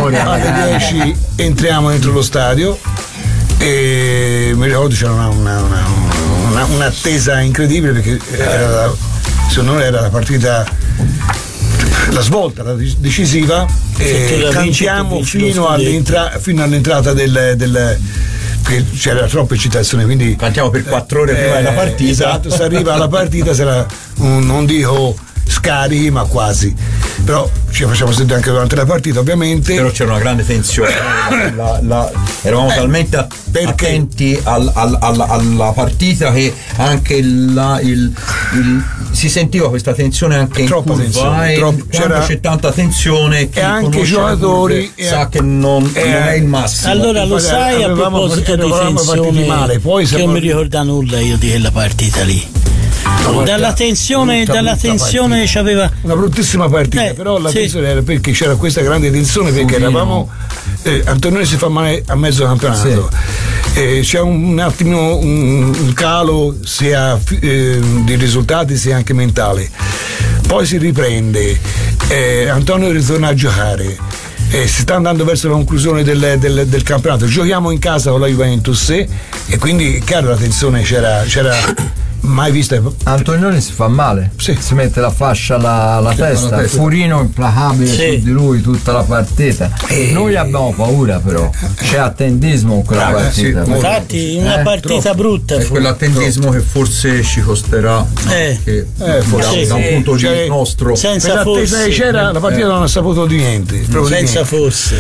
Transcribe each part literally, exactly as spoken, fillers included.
alle dieci entriamo dentro lo stadio e mi ricordo c'era una, una, una, una, un'attesa incredibile perché era la, secondo me era la partita, la svolta, la decisiva, e cantiamo fino, all'entra, fino all'entrata del, del perché c'era troppa eccitazione, quindi cantiamo per quattro ore prima eh, della partita. Esatto, si arriva alla partita, sarà un, non dico scarichi, ma quasi, però ci facciamo sentire anche durante la partita, ovviamente. Però c'era una grande tensione, la, la, eravamo eh, talmente perché? attenti al, al, al, alla partita che anche la, il, il, si sentiva questa tensione anche in troppa curva, tensione, e troppo, c'era, c'è tanta tensione, e anche i giocatori curve, sa che non, eh, non è il massimo. Allora lo sai, a proposito di tensione, male. Poi che non mi ricorda nulla io di quella partita lì. Dalla tensione, brutta, dalla brutta tensione c'aveva una bruttissima partita, eh, però la sì. tensione era perché c'era questa grande tensione perché Udino. eravamo eh, Antonioni si fa male a mezzo campionato, sì. eh, c'è un, un attimo un, un calo sia eh, di risultati sia anche mentale, poi si riprende, eh, Antonio ritorna a giocare, eh, si sta andando verso la conclusione del, del, del campionato, giochiamo in casa con la Juventus eh, e quindi chiaro la tensione c'era, c'era mai vista. Antonioni si fa male, sì. si mette la fascia alla, alla testa, testa, Furino implacabile sì. su di lui tutta la partita. E... noi abbiamo paura, però c'è attendismo in quella ah, partita. Sì, infatti una eh, partita troppo. brutta. È quell'attendismo troppo. che forse ci costerà eh. anche eh, forse, da, da un punto di vista nostro. Senza forse c'era la partita eh. non ha saputo di niente. Senza niente. forse.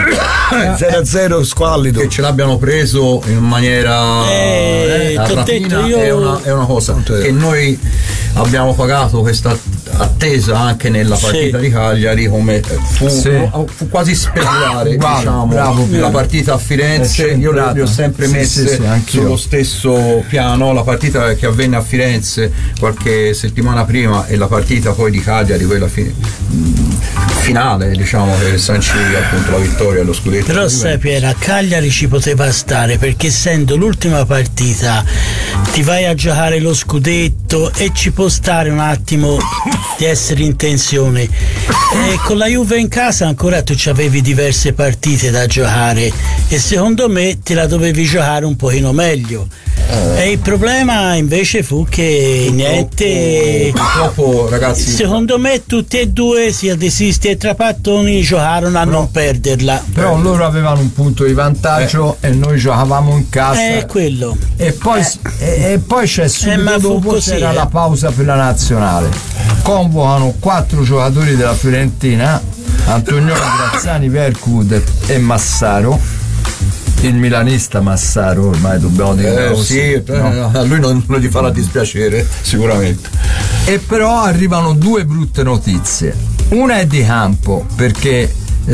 zero a zero squallido. Che ce l'abbiano preso in maniera eh, eh, rapina io... è una, è una cosa che noi abbiamo pagato questa attesa anche nella partita sì. di Cagliari, come fu, sì. fu quasi speculare wow, diciamo bravo, la partita a Firenze, io le, le ho sempre messe sì, sì, sullo stesso piano, la partita che avvenne a Firenze qualche settimana prima e la partita poi di Cagliari, quella fi- finale diciamo che sancì appunto la vittoria allo scudetto. Però sai Piera, a Cagliari ci poteva stare perché essendo l'ultima partita ti vai a giocare lo scudetto e ci può stare un attimo di essere in tensione, e con la Juve in casa ancora tu avevi diverse partite da giocare e secondo me te la dovevi giocare un pochino meglio. Eh. E il problema invece fu che purtroppo, niente purtroppo ragazzi secondo me tutti e due sia De Sisti e Trapattoni giocarono a però, non perderla, però loro avevano un punto di vantaggio eh. e noi giocavamo in casa è quello e poi, eh. e, e poi c'è subito eh, dopo così, c'era eh. la pausa per la nazionale, convocano quattro giocatori della Fiorentina, Antonioni, Graziani, Vercud e Massaro, il milanista Massaro, ormai dobbiamo dire eh, sì, no? A lui non, non gli farà dispiacere sicuramente. E però arrivano due brutte notizie, una è di campo perché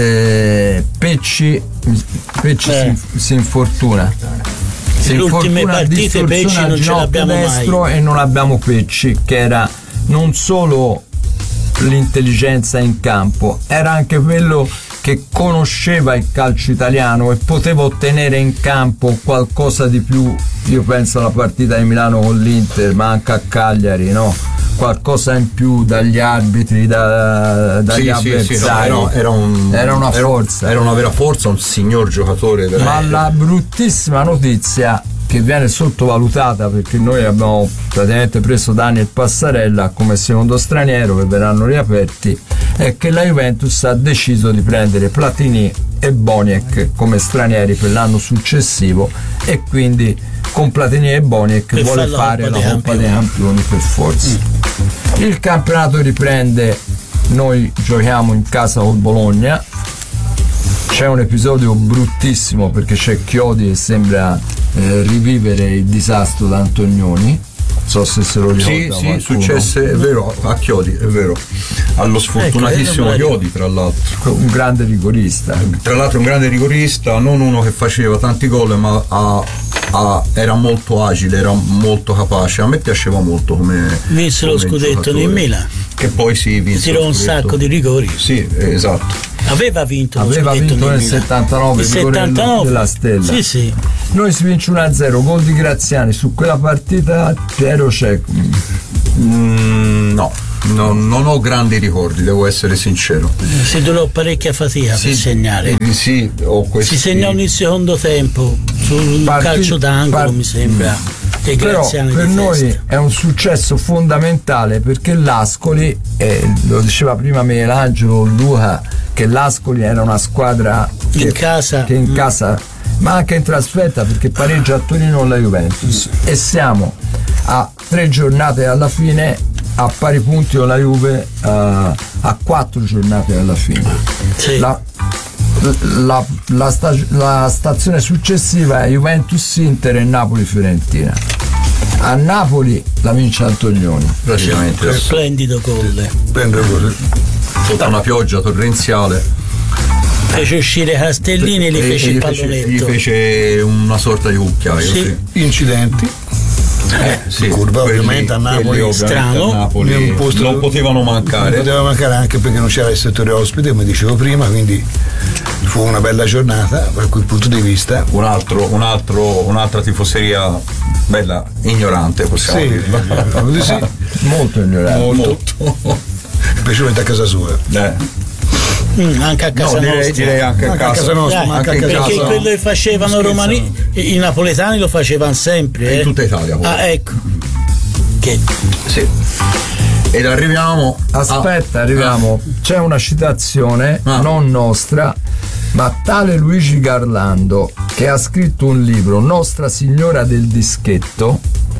eh, Pecci, Pecci eh. si, si infortuna si le ultime partite Pecci non ce l'abbiamo destro mai e non abbiamo Pecci, che era non solo l'intelligenza in campo, era anche quello che conosceva il calcio italiano e poteva ottenere in campo qualcosa di più. Io penso alla partita di Milano con l'Inter, ma anche a Cagliari, no? Qualcosa in più dagli arbitri, da, dagli sì, avversari. Sì, sì, no, era, un, era una forza, era una vera forza, un signor giocatore veramente. Ma la bruttissima notizia che viene sottovalutata, perché noi abbiamo praticamente preso Daniel Passarella come secondo straniero che verranno riaperti, è che la Juventus ha deciso di prendere Platini e Boniek come stranieri per l'anno successivo e quindi con Platini e Boniek per vuole fare la Coppa dei Campioni per forza. Mm. Il campionato riprende, noi giochiamo in casa col Bologna, c'è un episodio bruttissimo perché c'è Chiodi che sembra eh, rivivere il disastro da Antonioni, non so se se lo ricorda. Sì, sì, successe, è vero, a Chiodi, è vero, allo sfortunatissimo Chiodi, tra l'altro. Un grande rigorista. Tra l'altro un grande rigorista, non uno che faceva tanti gol, ma a, a, era molto agile, era molto capace. A me piaceva molto come vinse lo scudetto nel Milan. Che poi si vinse. Tirò un sacco di rigori. Sì, esatto. Aveva vinto lo Aveva scudetto vinto nel settantanove, il settantanove della Stella. Sì, sì. Noi si vince uno a zero, gol di Graziani. Su quella partita Piero c'è? Mm, no. non, non ho grandi ricordi, devo essere sincero. Si durò parecchia fatica sì, per segnare. Eh, sì, ho questi... Si segnò nel secondo tempo sul Parti, calcio d'angolo, part... mi sembra. E però per noi è un successo fondamentale perché l'Ascoli, eh, lo diceva prima Michelangelo, Luca, che l'Ascoli era una squadra che in casa, che in casa ma anche in trasferta, perché pareggia a Torino con la Juventus, e siamo a tre giornate alla fine a pari punti con la Juve, uh, a quattro giornate alla fine. Sì. La, la, la, sta, la stazione successiva è Juventus Inter e Napoli Fiorentina. A Napoli la vince Antonioni praticamente. Splendido gol. Sotto una pioggia torrenziale fece uscire Castellini e gli fece il pallonetto. Gli fece una sorta di cucchiaio. Sì. Sì. Incidenti. Eh, sì, curva quelli, ovviamente a Napoli, strano, a Napoli un posto non potevano mancare. Non poteva mancare anche perché non c'era il settore ospite, come dicevo prima, quindi fu una bella giornata da quel punto di vista. Un altro, un altro, un'altra tifoseria bella, ignorante, possiamo sì, dirlo. Sì. Molto ignorante. Molto. Specialmente a casa sua. Eh. Mm, anche a casa no, direi, nostra direi anche a anche casa, a casa nostra, Dai, ma anche perché a casa perché quello che facevano romani, i napoletani lo facevano sempre eh. in tutta Italia poi. Ah, ecco che sì. Ed arriviamo aspetta a... arriviamo c'è una citazione ah. non nostra, ma tale Luigi Garlando, che ha scritto un libro, Nostra Signora del Dischetto,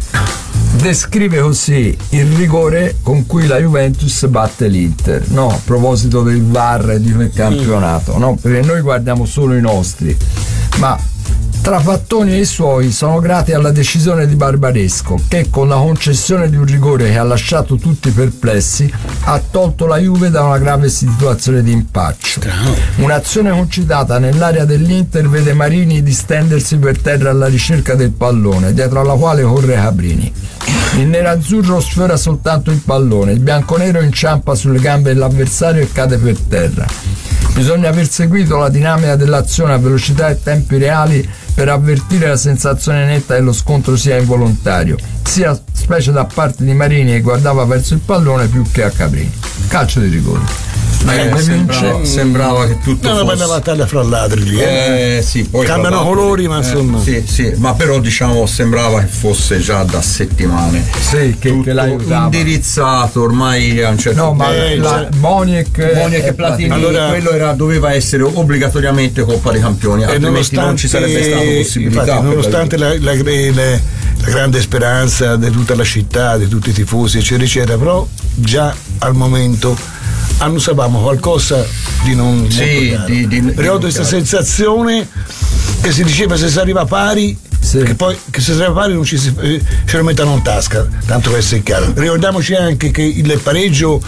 descrive così il rigore con cui la Juventus batte l'Inter, no, a proposito del V A R e di quel campionato, no, perché noi guardiamo solo i nostri, ma Trapattoni e i suoi sono grati alla decisione di Barbaresco, che con la concessione di un rigore che ha lasciato tutti perplessi ha tolto la Juve da una grave situazione di impaccio. Un'azione concitata nell'area dell'Inter vede Marini distendersi per terra alla ricerca del pallone, dietro alla quale corre Cabrini. Il nerazzurro sfiora soltanto il pallone, il bianconero inciampa sulle gambe dell'avversario e cade per terra. Bisogna aver seguito la dinamica dell'azione a velocità e tempi reali per avvertire la sensazione netta che lo scontro sia involontario, sia specie da parte di Marini, che guardava verso il pallone più che a Cabrini. Calcio di rigore. Eh, sembrava, sembrava che tutto è una fosse... bella battaglia fra ladri lì, eh? Eh, sì, poi cambiano colori, ma insomma eh, sì, sì, ma però diciamo sembrava che fosse già da settimane sì, che, che indirizzato ormai a un certo no, punto. Ma eh, la, Boniek e Platini, allora, quello era, doveva essere obbligatoriamente Coppa dei Campioni, altrimenti non ci sarebbe stata possibilità. Infatti, nonostante la, la, la, la grande speranza di tutta la città, di tutti i tifosi, eccetera, eccetera, però già al momento annusavamo qualcosa di non sì, di, di, di ricordo questa sensazione che si diceva se si arriva pari sì. che poi che se si arriva pari non ci si eh, ce lo mettano in tasca, tanto per essere chiaro. Ricordiamoci anche che il pareggio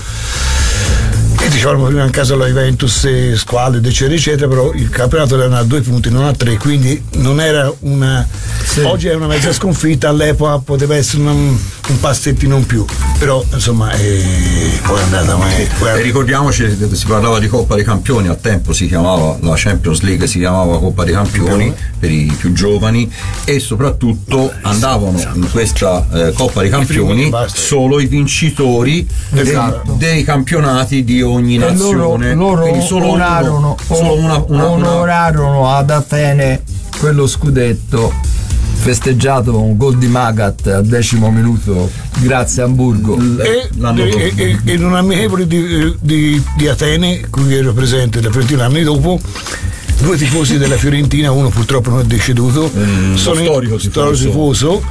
che dicevamo prima in caso alla Juventus squadre eccetera eccetera, però il campionato era a due punti non a tre, quindi non era una sì. Oggi è una mezza sconfitta, all'epoca poteva essere un, un passettino in più, però insomma eh, poi è andata mai, poi è... E ricordiamoci, si parlava di Coppa dei Campioni, a tempo si chiamava la Champions League, si chiamava Coppa dei Campioni uh-huh. per i più giovani, e soprattutto andavano in questa eh, Coppa dei Campioni solo i vincitori esatto. dei, dei campionati di ogni nazione. Loro, loro solo onorarono, uno, solo una, una, onorarono una... ad Atene quello scudetto festeggiato con un gol di Magat al decimo minuto grazie a Hamburgo e, e, e, e in un amichevole di, di, di Atene, cui ero presente da venti anni dopo, due tifosi della Fiorentina, uno purtroppo non è deceduto, mm, sono storico tifoso, tifoso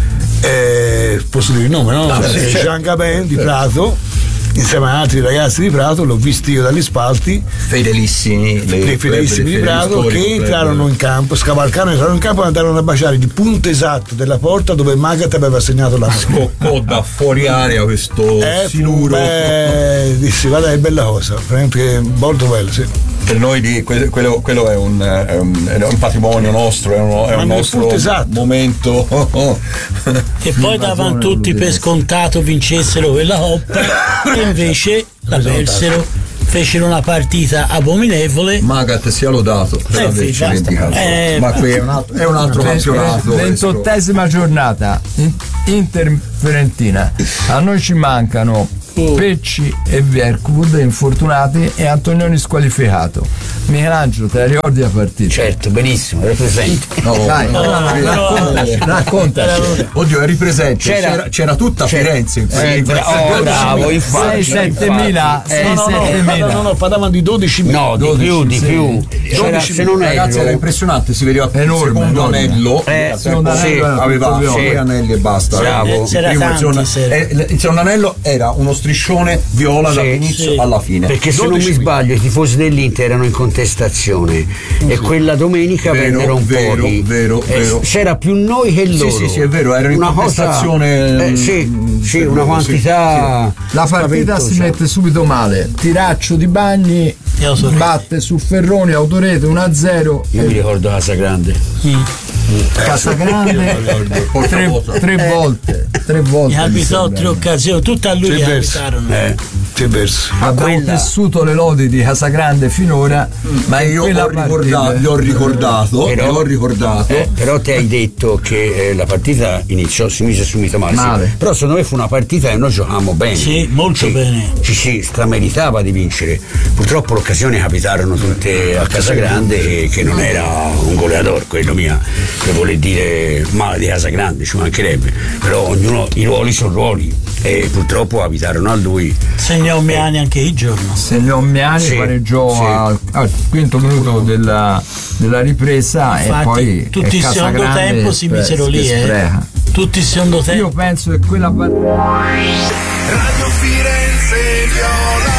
eh, posso dire il nome, no? Ah, sì, certo. Jean Gabin di Prato, insieme a altri ragazzi di Prato, l'ho visto io dagli spalti, fedelissimi le fedelissimi di Prato, che entrarono in campo, scavalcarono, entrarono in campo e andarono a baciare il punto esatto della porta dove Magat aveva segnato la scoccò da fuori area questo eh, siluro. Beh, dissi, guarda, è bella cosa, veramente molto bello, sì. Per noi di, quello, quello è, un, è, un, è un patrimonio nostro, è, uno, è un nostro esatto. momento. Oh, oh. E poi davano tutti per scontato vincessero quella Coppa e invece la persero, fecero una partita abominevole. Magat sia lodato per eh, averci vendicato. Eh, ma qui è un altro, è un altro campionato. ventottesima giornata, Inter Fiorentina. A noi ci mancano oh. Pecci e Verkwood infortunati e Antonioni squalificato. Michelangelo, te la ricordi la partita? Certo, benissimo, ero presente. No, dai, no, no, no, raccontaci, raccontaci. Oddio, eri presente. C'era, c'era, c'era tutta c'era, Firenze. Eh, oh, bravo, infatti. sei sette mila. No, no, parlavano di dodicimila. No, di più, di più. C'era, se non è, ragazzi, era impressionante, si vedeva enorme, il secondo enorme. anello. Eh, sì, aveva sei anelli e basta. Bravo. C'era il, primo, tanti, il, il secondo anello era uno striscione viola sì, dall'inizio sì. alla fine. Perché se non mi sbaglio i tifosi dell'Inter erano in contestazione sì. e quella domenica vero, vennero un vero, po' di vero, eh, vero. c'era più noi che loro. Sì, sì, sì, è vero, era in una contestazione cosa, eh, sì, sì, una quantità sì. La partita si mette subito male. Tiraccio di Bagni batte su Ferroni, Autorete uno a zero. Io mi ricordo Casagrande. Mm. Casagrande tre, tre eh. volte tre volte mi abitò tre occasioni, tutte a lui che abitarono. Eh. Abbiamo quella... tessuto le lodi di Casagrande finora, mm. ma io ho ricordato, gli ho ricordato, però, ho ricordato. Eh, però te hai detto che eh, la partita iniziò, si mise subito male, male. Sì. Però secondo me fu una partita e noi giocavamo bene. Sì, molto ci, bene. Ci si strameritava di vincere. Purtroppo le occasioni capitarono tutte a Casagrande che, che non era un goleador, quello mia, che vuole dire male di Casagrande, ci mancherebbe. Però ognuno, i ruoli sono ruoli e purtroppo abitarono a lui. Segnò Miani eh. anche il giorno. Segnò Miani, sì, pareggiò sì. Al, al quinto minuto della, della ripresa. Infatti, e poi tutti il secondo tempo si misero lì. Eh. Tutti il secondo tempo. Io penso che quella partita. Radio Firenze Viola.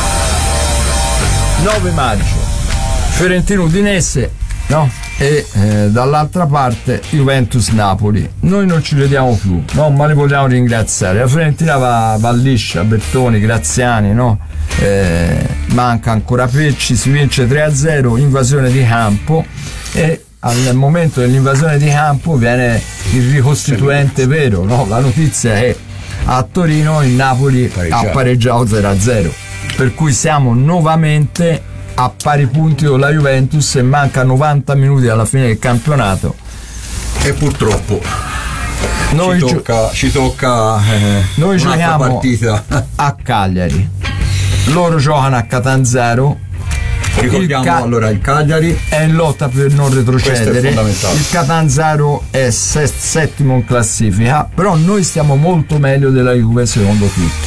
nove maggio. Fiorentino Udinese, no? E eh, dall'altra parte Juventus-Napoli. Noi non ci vediamo più, no? Ma li vogliamo ringraziare. La Fiorentina va, va liscia, Bertoni, Graziani, no? Eh, manca ancora Pecci, si vince tre a zero, invasione di campo e al momento dell'invasione di campo viene il ricostituente vero, no? La notizia è a Torino il Napoli ha pareggiato zero a zero, per cui siamo nuovamente a pari punti con la Juventus e manca novanta minuti alla fine del campionato e purtroppo noi ci tocca, ci tocca eh, noi giochiamo partita a Cagliari, loro giocano a Catanzaro. Ricordiamo il Ca- allora il Cagliari è in lotta per non retrocedere, il Catanzaro è se- settimo in classifica, però noi stiamo molto meglio della Juve secondo tutti.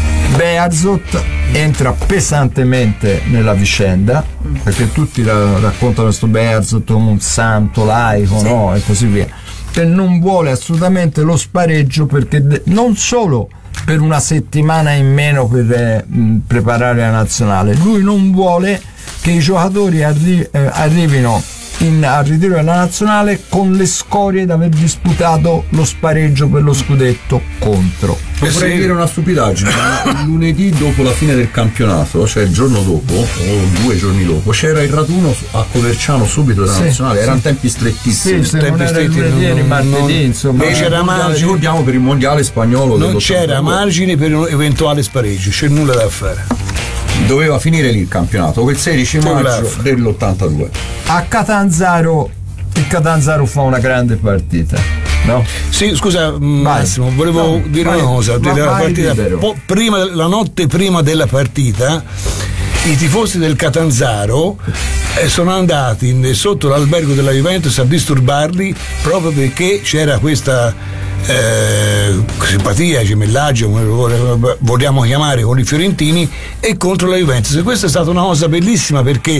Bearzot entra pesantemente nella vicenda perché tutti la, raccontano questo Bearzot come un santo laico, sì. no? E così via, e non vuole assolutamente lo spareggio perché de- non solo per una settimana in meno per eh, mh, preparare la nazionale, lui non vuole che i giocatori arri- eh, arrivino in, al ritiro della nazionale con le scorie di aver disputato lo spareggio per lo scudetto contro. Potrei sì. dire una stupidaggine, ma lunedì dopo la fine del campionato, cioè il giorno dopo o due giorni dopo, c'era il raduno a Coverciano subito della sì, nazionale, erano sì. tempi strettissimi. Sì, se tempi non era il lunedì e martedì, insomma. Non c'era margine, ricordiamo per il mondiale spagnolo. Non c'era margine per un eventuale spareggio, c'è nulla da fare. Doveva finire lì il campionato quel sedici maggio dell'ottantadue. A Catanzaro il Catanzaro fa una grande partita, no? Sì, scusa Massimo, volevo no, dire vai, una cosa della partita. Po- prima, la notte prima della partita i tifosi del Catanzaro eh, sono andati in, sotto l'albergo della Juventus a disturbarli proprio perché c'era questa Eh, simpatia, gemellaggio, come vogliamo chiamare, con i fiorentini e contro la Juventus. E questa è stata una cosa bellissima perché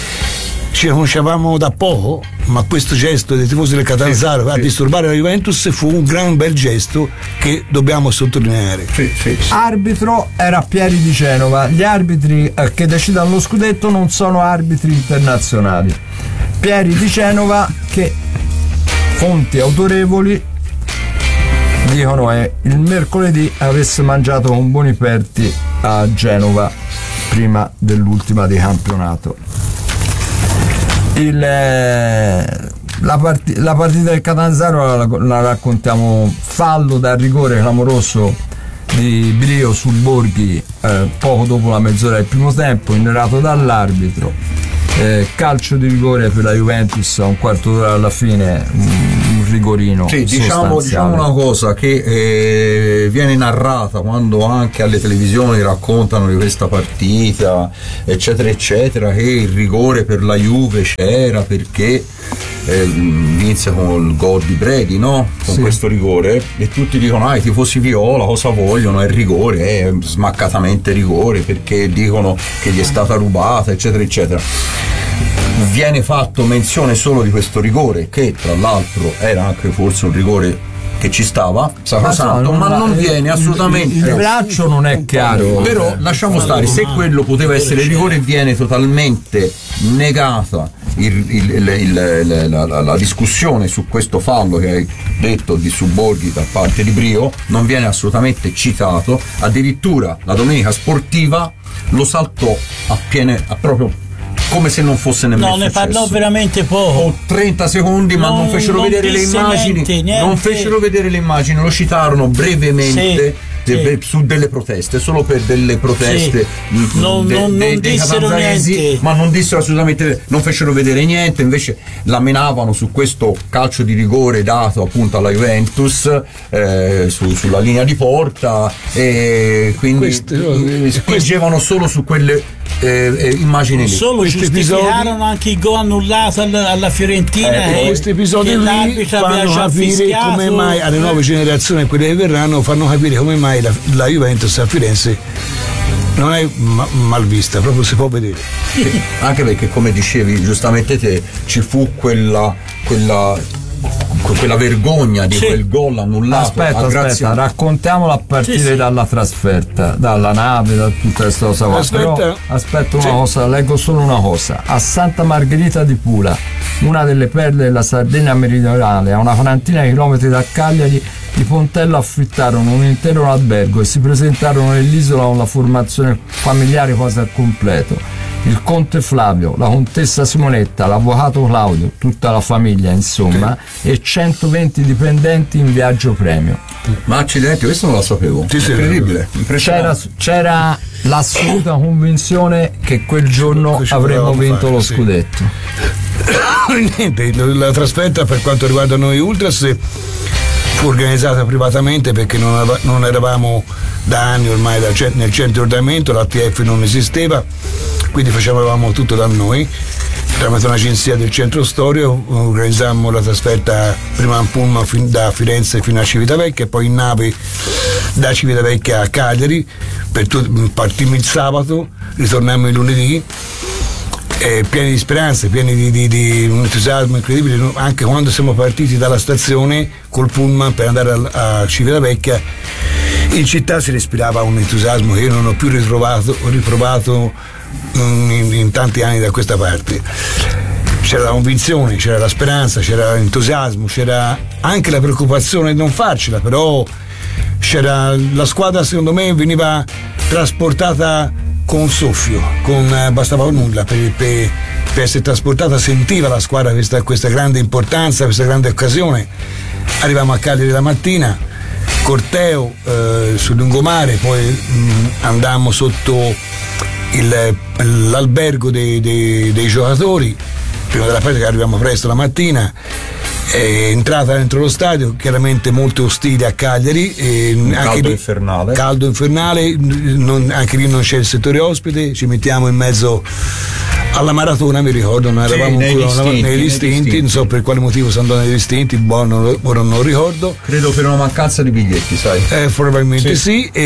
ci conoscevamo da poco, ma questo gesto dei tifosi del Catanzaro sì, a sì. disturbare la Juventus fu un gran bel gesto che dobbiamo sottolineare. Sì, sì, sì. Arbitro era Pieri di Genova. Gli arbitri eh, che decidono lo scudetto non sono arbitri internazionali. Pieri di Genova, che fonti autorevoli dicono è il mercoledì avesse mangiato con Boniperti a Genova prima dell'ultima di campionato. Il, la, part- la partita del Catanzaro la, la raccontiamo: fallo da rigore clamoroso di Brio sul Borghi eh, poco dopo la mezz'ora del primo tempo, inerato dall'arbitro. Eh, calcio di rigore per la Juventus a un quarto d'ora alla fine, un, un rigorino. Sì, diciamo, diciamo una cosa che eh, viene narrata quando anche alle televisioni raccontano di questa partita, eccetera, eccetera, che il rigore per la Juve c'era perché eh, inizia con il gol di Brady, no? Con sì. questo rigore, e tutti dicono: ah, i tifosi viola cosa vogliono? È rigore, è smaccatamente rigore perché dicono che gli è stata rubata, eccetera, eccetera. Viene fatto menzione solo di questo rigore, che tra l'altro era anche forse un rigore che ci stava, sacrosanto, ma non viene assolutamente. Il braccio non è chiaro. Però lasciamo stare, se quello poteva essere rigore, viene totalmente negata il, il, il, il, la, la, la discussione su questo fallo che hai detto di Suborghi da parte di Brio, non viene assolutamente citato. Addirittura la domenica sportiva lo saltò a piene, a proprio come se non fosse nemmeno no, ne successo. Parlò veramente poco. O trenta secondi, ma non, non fecero non vedere le immagini. Niente, niente. Non fecero vedere le immagini, lo citarono brevemente. Sì. Sì. Su delle proteste, solo per delle proteste sì. non, de, non, de, non dei catanzaresi, ma non dissero assolutamente, non fecero vedere niente, invece la menavano su questo calcio di rigore dato appunto alla Juventus eh, su, sulla linea di porta, e quindi Queste, spingevano solo su quelle eh, eh, immagini lì. Solo giustificarono anche il gol annullato alla, alla Fiorentina, eh, e questi episodi lì fanno capire come mai alle nuove generazioni, quelle che verranno, fanno capire come mai La, la Juventus a Firenze non è ma, mal vista, proprio si può vedere. Sì, anche perché, come dicevi giustamente te, ci fu quella quella quella vergogna di sì. quel gol annullato. Aspetta, aspetta, raccontiamola a partire sì, sì. dalla trasferta, dalla nave, da tutta questa cosa qua. Aspetta, Però, aspetta una sì. cosa, leggo solo una cosa. A Santa Margherita di Pula, una delle perle della Sardegna meridionale, a una quarantina di chilometri da Cagliari, i Pontello affittarono un intero albergo e si presentarono nell'isola con la formazione familiare quasi al completo. Il conte Flavio, la contessa Simonetta, l'avvocato Claudio, tutta la famiglia insomma, sì. e centoventi dipendenti in viaggio premio. Ma accidenti, questo non lo sapevo. Sì, sì, incredibile. C'era, c'era l'assoluta convinzione che quel giorno che avremmo vinto fare, lo sì. scudetto. Niente, la trasferta per quanto riguarda noi Ultras fu organizzata privatamente perché non, av- non eravamo da anni ormai da c- nel centro di ordinamento, l'A T F non esisteva, quindi facevamo tutto da noi. Tramite un'agenzia del centro storico organizzammo la trasferta prima in pullman fin- da Firenze fino a Civitavecchia e poi in nave da Civitavecchia a Cagliari. Per tu- partimmo il sabato, ritornammo il lunedì. Eh, pieni di speranze, pieni di, di, di un entusiasmo incredibile. Anche quando siamo partiti dalla stazione col pullman per andare a, a Civitavecchia, in città si respirava un entusiasmo che io non ho più ritrovato, ho riprovato in, in tanti anni da questa parte. C'era la convinzione, c'era la speranza, c'era l'entusiasmo, c'era anche la preoccupazione di non farcela, però c'era la squadra, secondo me veniva trasportata con soffio, con eh, bastava nulla per, per, per essere trasportata, sentiva la squadra questa, questa grande importanza, questa grande occasione. Arriviamo a Cagliari la mattina, corteo eh, sul lungomare, poi mh, andammo sotto il, l'albergo dei, dei, dei giocatori, prima della partita, che arriviamo presto la mattina. È entrata dentro lo stadio, chiaramente molto ostile a Cagliari, e un anche caldo lì, infernale caldo infernale non, anche lì non c'è il settore ospite, ci mettiamo in mezzo alla maratona, mi ricordo, non eravamo sì, ancora distinti, nei distinti, non so per quale motivo sono andato nei distinti, buono, ora non ricordo, credo per una mancanza di biglietti, sai, eh, probabilmente sì, sì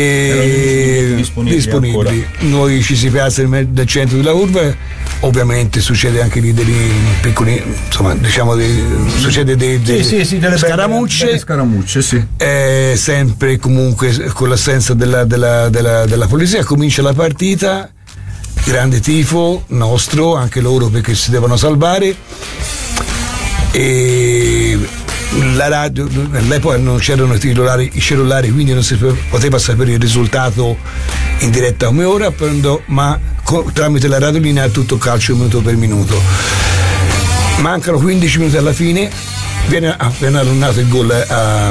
e disponibili, disponibili. Noi ci si piazza nel centro della curva, ovviamente succede anche lì dei piccoli, insomma, diciamo dei, succede dei, dei sì, sì, sì, delle scaramucce, delle scaramucce sì. eh, sempre comunque con l'assenza della, della, della, della polizia. Comincia la partita, grande tifo nostro, anche loro perché si devono salvare, e la radio, all'epoca non c'erano i cellulari, i cellulari, quindi non si poteva sapere il risultato in diretta come ora, ma tramite la radiolinea tutto calcio minuto per minuto. Mancano quindici minuti alla fine, viene appena annullato il gol a,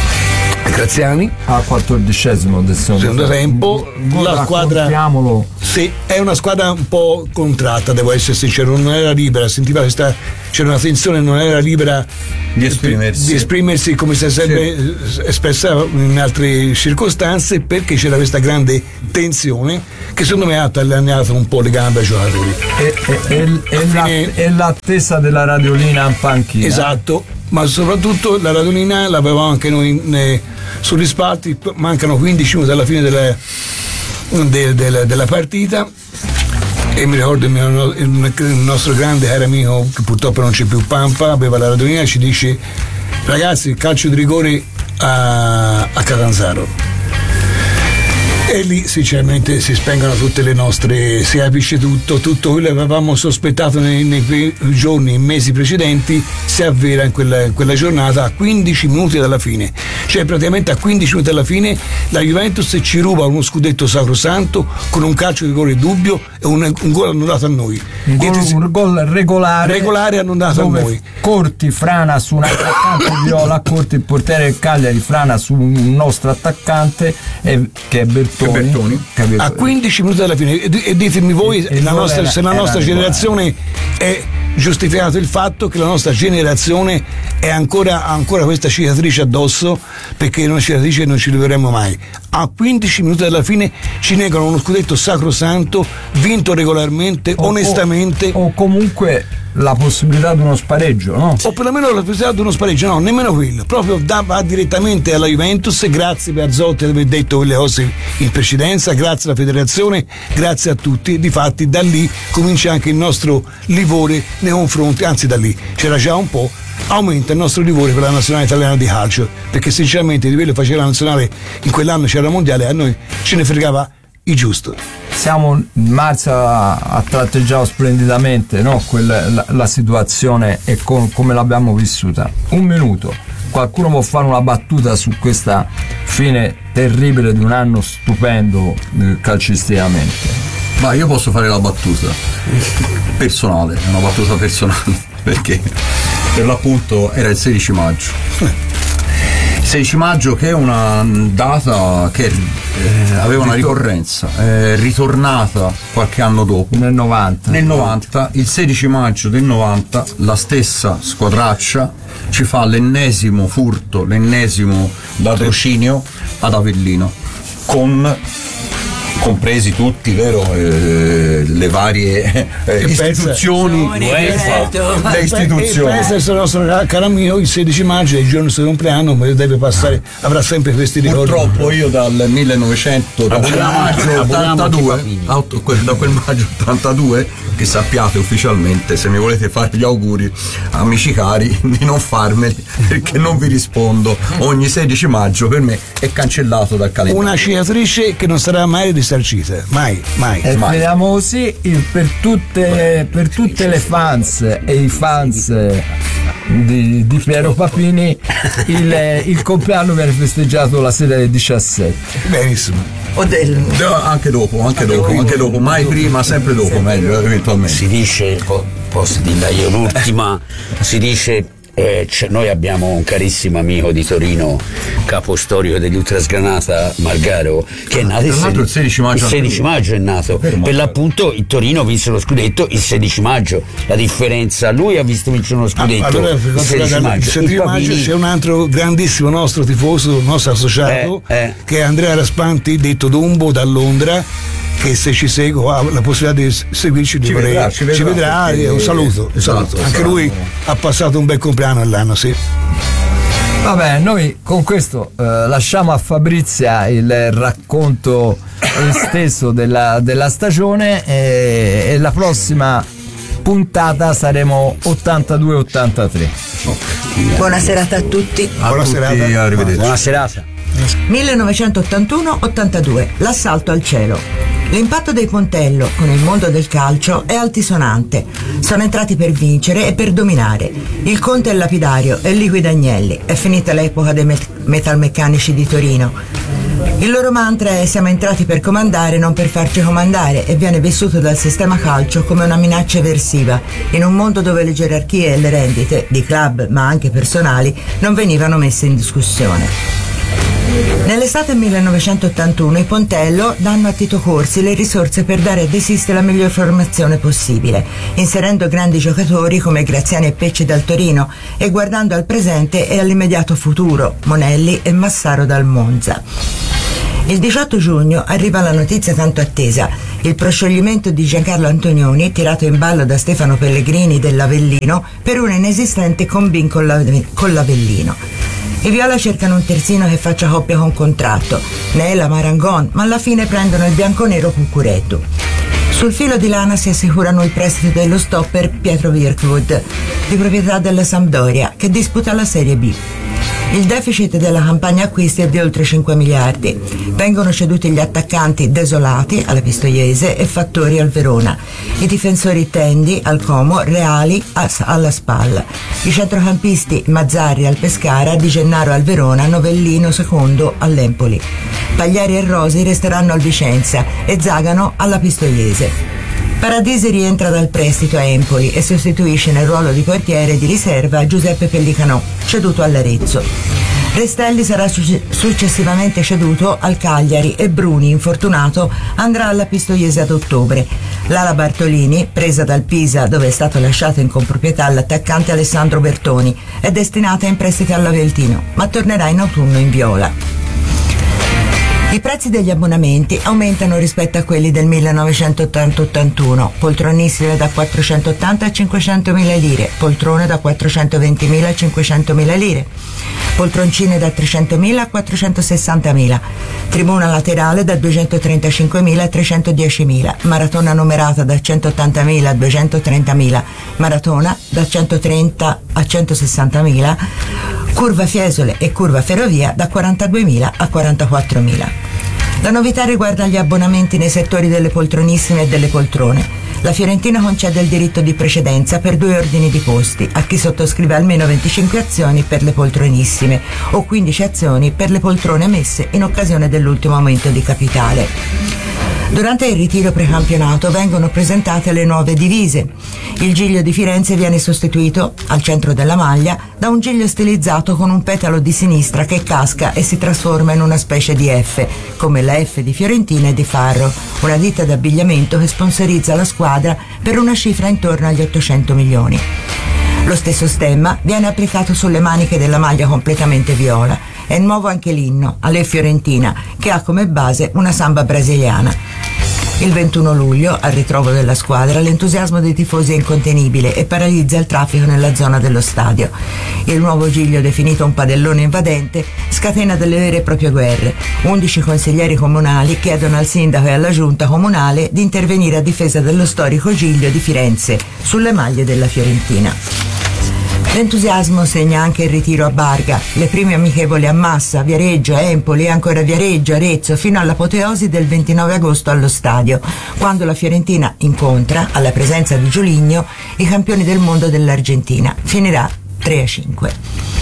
a Graziani al quattordicesimo del secondo, secondo tempo. La squadra, Sì, è una squadra un po' contratta, devo essere sincero, non era libera, sentiva questa, c'era una tensione, non era libera di esprimersi, di esprimersi come si è sempre sì. espressa in altre circostanze, perché c'era questa grande tensione che secondo me ha tagliato un po' le gambe ai giocatori. E, e, e, e, fine... e l'attesa della radiolina in panchina. Esatto, ma soprattutto la radiolina l'avevamo anche noi ne, sugli spalti, mancano quindici minuti alla fine delle De, de, della partita e mi ricordo il, mio, il, il nostro grande caro amico, che purtroppo non c'è più, Pampa, aveva la radionina, ci dice: ragazzi, calcio di rigore a, a Catanzaro. E lì sinceramente si spengono tutte le nostre, si capisce tutto, tutto quello che avevamo sospettato nei, nei giorni, mesi precedenti, si avvera in quella, in quella giornata a quindici minuti dalla fine. Cioè praticamente a quindici minuti dalla fine la Juventus ci ruba uno scudetto sacrosanto con un calcio di rigore dubbio e un, un gol annullato a noi. Un gol, ti, un gol regolare, regolare annullato a noi. Corti frana su un attaccante viola, Corti il portiere del Cagliari frana su un nostro attaccante eh, che è Bertoni. Bertoni. A quindici minuti dalla fine e, e ditemi voi e, la nostra, era, se la nostra generazione è giustificato il fatto che la nostra generazione è ancora, ha ancora questa cicatrice addosso, perché è una cicatrice che non ci leveremo mai. A quindici minuti dalla fine ci negano uno scudetto sacrosanto vinto regolarmente, o, onestamente, o, o comunque la possibilità di uno spareggio, no? O perlomeno la possibilità di uno spareggio, no, nemmeno quello, proprio da, va direttamente alla Juventus. Grazie per Azzotti di aver detto quelle cose in precedenza, grazie alla federazione, grazie a tutti. Difatti da lì comincia anche il nostro livore nei confronti, anzi da lì c'era già un po', aumenta il nostro livore per la nazionale italiana di calcio, perché sinceramente di quello che faceva la nazionale in quell'anno, c'era il mondiale, a noi ce ne fregava il giusto. Siamo, Marzia ha tratteggiato splendidamente, no? Quella, la, la situazione e com, come l'abbiamo vissuta. Un minuto, qualcuno può fare una battuta su questa fine terribile di un anno stupendo eh, calcisticamente? Ma io posso fare la battuta personale, una battuta personale, perché per l'appunto era il sedici maggio. sedici maggio, che è una data che eh, aveva una ricorrenza, è ritornata qualche anno dopo, nel novanta. Nel novanta, il sedici maggio del novanta, la stessa squadraccia ci fa l'ennesimo furto, l'ennesimo latrocinio ad Avellino, con compresi tutti, vero, eh, le varie eh, istituzioni, UEFA, le istituzioni. E il nostro caro amico, il sedici maggio è il giorno del suo compleanno, deve passare, avrà sempre questi ricordi. Purtroppo io dal millenovecento, da quel maggio ottantadue, da quel maggio ottantadue, che sappiate ufficialmente, se mi volete fare gli auguri, amici cari, di non farmeli, perché non vi rispondo. Ogni sedici maggio per me è cancellato dal calendario. Una cicatrice che non sarà mai risarcita, mai, mai. E mai. speriamo così per tutte, per tutte le fans e i fans di, di Piero Papini, il, il compleanno viene festeggiato la sera del diciassette. Benissimo. O del... anche dopo, anche dopo, anche dopo, mai prima, sempre dopo, meglio eventualmente. Si dice, posso dirla io l'ultima, si dice eh, noi abbiamo un carissimo amico di Torino, capo storico degli Ultrasgranata, Margaro, che è nato il, il sedici maggio. Il sedici maggio è nato, per l'appunto il Torino vinse lo scudetto il sedici maggio, la differenza, lui ha visto vincere uno scudetto ah, allora, il sedici maggio. Il sedici maggio c'è un altro grandissimo nostro tifoso, nostro associato, eh, eh. che è Andrea Raspanti, detto Dumbo, da Londra, che se ci segue ha la possibilità di seguirci, ci vorrei, vedrà, ci vedrà, ci vedrà perché, un saluto, esatto, saluto. Anche esatto. Lui ha passato un bel compleanno all'anno, sì. Vabbè, noi con questo eh, lasciamo a Fabrizia il racconto esteso della, della stagione e, e la prossima puntata saremo ottantadue ottantatré. Buona serata a tutti. A Buona tutti, serata. Arrivederci. Buona serata. millenovecentottantuno ottantadue, l'assalto al cielo. L'impatto dei Pontello con il mondo del calcio è altisonante. Sono entrati per vincere e per dominare. Il Conte è il lapidario e Liquid Agnelli. È finita l'epoca dei met- metalmeccanici di Torino. Il loro mantra è: siamo entrati per comandare, non per farci comandare, e viene vissuto dal sistema calcio come una minaccia eversiva, in un mondo dove le gerarchie e le rendite, di club ma anche personali, non venivano messe in discussione. Nell'estate millenovecentottantuno i Pontello danno a Tito Corsi le risorse per dare a De Sisti la miglior formazione possibile, inserendo grandi giocatori come Graziani e Pecci dal Torino e guardando al presente e all'immediato futuro, Monelli e Massaro dal Monza. Il diciotto giugno arriva la notizia tanto attesa, il proscioglimento di Giancarlo Antonioni, tirato in ballo da Stefano Pellegrini dell'Avellino per un inesistente combin con, la, con l'Avellino. I Viola cercano un terzino che faccia coppia con contratto, Nela, Marangon, ma alla fine prendono il bianconero Cucuretto. Sul filo di lana si assicurano il prestito dello stopper Pietro Wirkwood, di proprietà della Sampdoria, che disputa la Serie B. Il deficit della campagna acquisti è di oltre cinque miliardi. Vengono ceduti gli attaccanti Desolati alla Pistoiese e Fattori al Verona, i difensori Tendi al Como, Reali alla Spal, i centrocampisti Mazzarri al Pescara, Di Gennaro al Verona, Novellino secondo all'Empoli. Pagliari e Rosi resteranno al Vicenza e Zagano alla Pistoiese. Paradisi rientra dal prestito a Empoli e sostituisce nel ruolo di portiere di riserva Giuseppe Pellicanò, ceduto all'Arezzo. Restelli sarà successivamente ceduto al Cagliari e Bruni, infortunato, andrà alla Pistoiese ad ottobre. L'ala Bartolini, presa dal Pisa dove è stato lasciato in comproprietà l'attaccante Alessandro Bertoni, è destinata in prestito all'Avellino, ma tornerà in autunno in viola. I prezzi degli abbonamenti aumentano rispetto a quelli del millenovecentottanta ottantuno, poltronissime da quattrocentottanta a cinquecentomila lire, poltrone da quattrocentoventimila a cinquecentomila lire, poltroncine da trecentomila a quattrocentosessantamila, tribuna laterale da duecentotrentacinquemila a trecentodiecimila, maratona numerata da centottantamila a duecentotrentamila, maratona da centotrenta a centosessantamila, curva Fiesole e curva Ferrovia da quarantaduemila a quarantaquattromila. La novità riguarda gli abbonamenti nei settori delle poltronissime e delle poltrone. La Fiorentina concede il diritto di precedenza per due ordini di posti a chi sottoscrive almeno venticinque azioni per le poltronissime o quindici azioni per le poltrone emesse in occasione dell'ultimo aumento di capitale. Durante il ritiro precampionato vengono presentate le nuove divise. Il giglio di Firenze viene sostituito, al centro della maglia, da un giglio stilizzato con un petalo di sinistra che casca e si trasforma in una specie di F, come la F di Fiorentina e di Farro, una ditta d'abbigliamento che sponsorizza la squadra per una cifra intorno agli ottocento milioni. Lo stesso stemma viene applicato sulle maniche della maglia completamente viola. È nuovo anche l'inno, alle Fiorentina, che ha come base una samba brasiliana. Il ventuno luglio, al ritrovo della squadra, l'entusiasmo dei tifosi è incontenibile e paralizza il traffico nella zona dello stadio. Il nuovo giglio, definito un padellone invadente, scatena delle vere e proprie guerre. undici consiglieri comunali chiedono al sindaco e alla giunta comunale di intervenire a difesa dello storico giglio di Firenze sulle maglie della Fiorentina. L'entusiasmo segna anche il ritiro a Barga, le prime amichevoli a Massa, Viareggio, Empoli e ancora Viareggio, Arezzo, fino all'apoteosi del ventinove agosto allo stadio, quando la Fiorentina incontra, alla presenza di Giuligno, i campioni del mondo dell'Argentina. Finirà tre a cinque.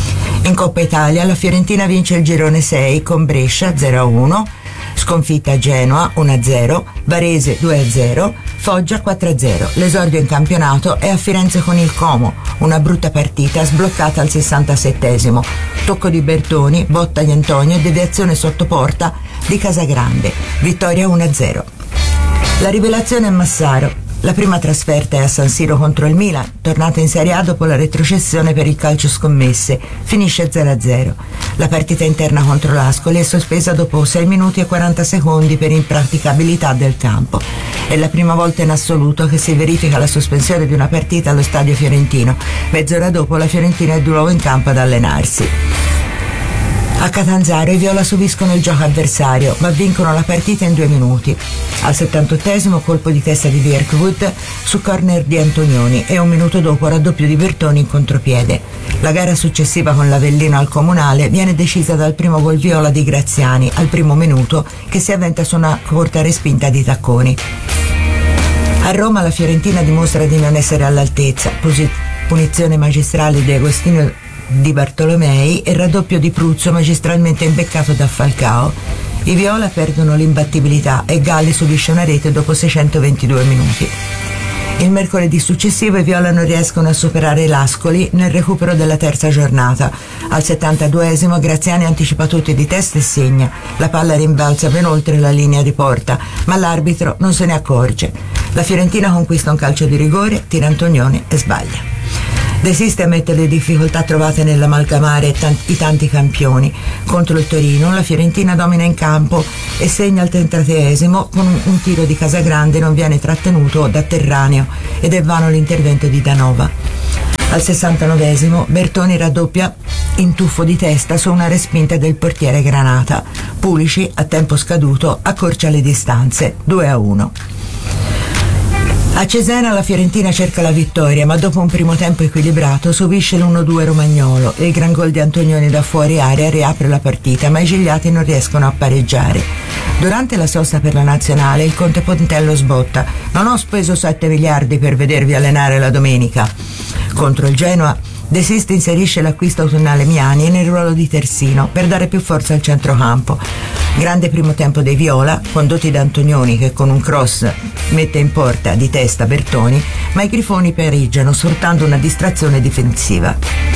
In Coppa Italia la Fiorentina vince il girone sei con Brescia zero a uno, sconfitta a Genoa uno a zero, Varese due a zero, Foggia quattro a zero. L'esordio in campionato è a Firenze con il Como, una brutta partita sbloccata al sessantasettesimo. Tocco di Bertoni, botta di Antonio e deviazione sotto porta di Casagrande. Vittoria uno a zero. La rivelazione è Massaro. La prima trasferta è a San Siro contro il Milan, tornata in Serie A dopo la retrocessione per il calcio scommesse, finisce zero a zero. La partita interna contro l'Ascoli è sospesa dopo sei minuti e quaranta secondi per impraticabilità del campo. È la prima volta in assoluto che si verifica la sospensione di una partita allo stadio fiorentino. Mezz'ora dopo la Fiorentina è di nuovo in campo ad allenarsi. A Catanzaro i viola subiscono il gioco avversario, ma vincono la partita in due minuti. Al settantottesimo colpo di testa di Wirkwood su corner di Antonioni e un minuto dopo raddoppio di Bertoni in contropiede. La gara successiva con l'Avellino al Comunale viene decisa dal primo gol viola di Graziani al primo minuto, che si avventa su una corta respinta di Tacconi. A Roma la Fiorentina dimostra di non essere all'altezza, punizione magistrale di Agostino di Bartolomei e raddoppio di Pruzzo magistralmente imbeccato da Falcao. I viola perdono l'imbattibilità e Galli subisce una rete dopo seicentoventidue minuti. Il mercoledì successivo i viola non riescono a superare l'Ascoli nel recupero della terza giornata. Al settantaduesimo Graziani anticipa tutti di testa e segna. La palla rimbalza ben oltre la linea di porta, ma l'arbitro non se ne accorge. La Fiorentina conquista un calcio di rigore, tira Antonioni e sbaglia. De Sisti ammette le difficoltà trovate nell'amalgamare i tanti campioni. Contro il Torino la Fiorentina domina in campo e segna al trentatreesimo con un, un tiro di Casagrande non viene trattenuto da Terraneo ed è vano l'intervento di Danova. Al sessantanovesimo Bertoni raddoppia in tuffo di testa su una respinta del portiere Granata. Pulici, a tempo scaduto, accorcia le distanze, due a uno. A Cesena la Fiorentina cerca la vittoria, ma dopo un primo tempo equilibrato subisce l'uno due romagnolo e il gran gol di Antonioni da fuori area riapre la partita, ma i gigliati non riescono a pareggiare. Durante la sosta per la nazionale il Conte Pontello sbotta: non ho speso sette miliardi per vedervi allenare la domenica. Contro il Genoa De Sisti inserisce l'acquisto autunnale Miani nel ruolo di terzino per dare più forza al centrocampo. Grande primo tempo dei viola, condotti da Antonioni che con un cross mette in porta di testa Bertoni, ma i grifoni pareggiano sfruttando una distrazione difensiva.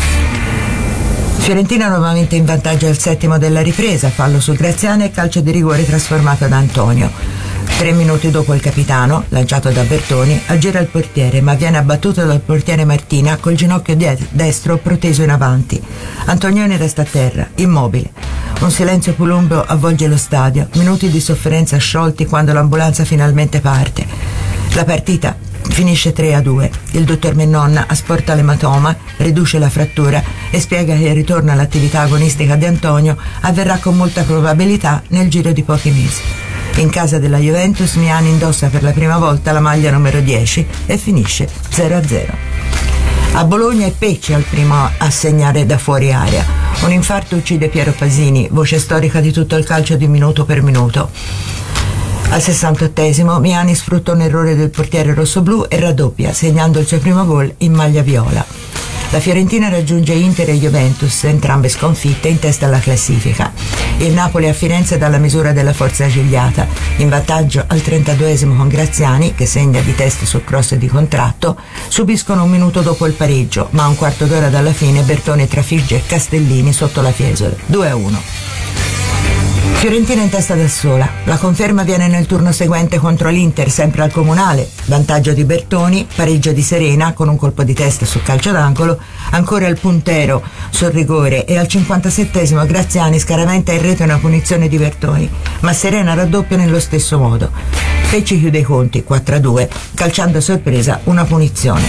Fiorentina nuovamente in vantaggio al settimo della ripresa, fallo su Graziani e calcio di rigore trasformato da Antonio. Tre minuti dopo il capitano, lanciato da Bertoni, aggira il portiere, ma viene abbattuto dal portiere Martina col ginocchio destro proteso in avanti. Antonioni resta a terra, immobile. Un silenzio plumbeo avvolge lo stadio, minuti di sofferenza sciolti quando l'ambulanza finalmente parte. La partita finisce tre a due. Il dottor Mennonna asporta l'ematoma, riduce la frattura e spiega che il ritorno all'attività agonistica di Antonio avverrà con molta probabilità nel giro di pochi mesi. In casa della Juventus Miani indossa per la prima volta la maglia numero dieci e finisce zero a zero. A Bologna è Pecci al primo a segnare da fuori area. Un infarto uccide Piero Pasini, voce storica di tutto il calcio di minuto per minuto. Al sessantottesimo Miani sfrutta un errore del portiere rossoblù e raddoppia, segnando il suo primo gol in maglia viola. La Fiorentina raggiunge Inter e Juventus, entrambe sconfitte, in testa alla classifica. Il Napoli a Firenze dà la misura della forza gigliata, in vantaggio al trentaduesimo con Graziani, che segna di testa sul cross di contratto. Subiscono un minuto dopo il pareggio, ma a un quarto d'ora dalla fine Bertoni trafigge Castellini sotto la Fiesole, due a uno. Fiorentina in testa da sola. La conferma viene nel turno seguente contro l'Inter, sempre al Comunale. Vantaggio di Bertoni, pareggio di Serena con un colpo di testa sul calcio d'angolo, ancora il puntero sul rigore e al cinquantasettesimo Graziani scaraventa in rete una punizione di Bertoni, ma Serena raddoppia nello stesso modo. Pecci chiude i conti quattro a due, calciando a sorpresa una punizione.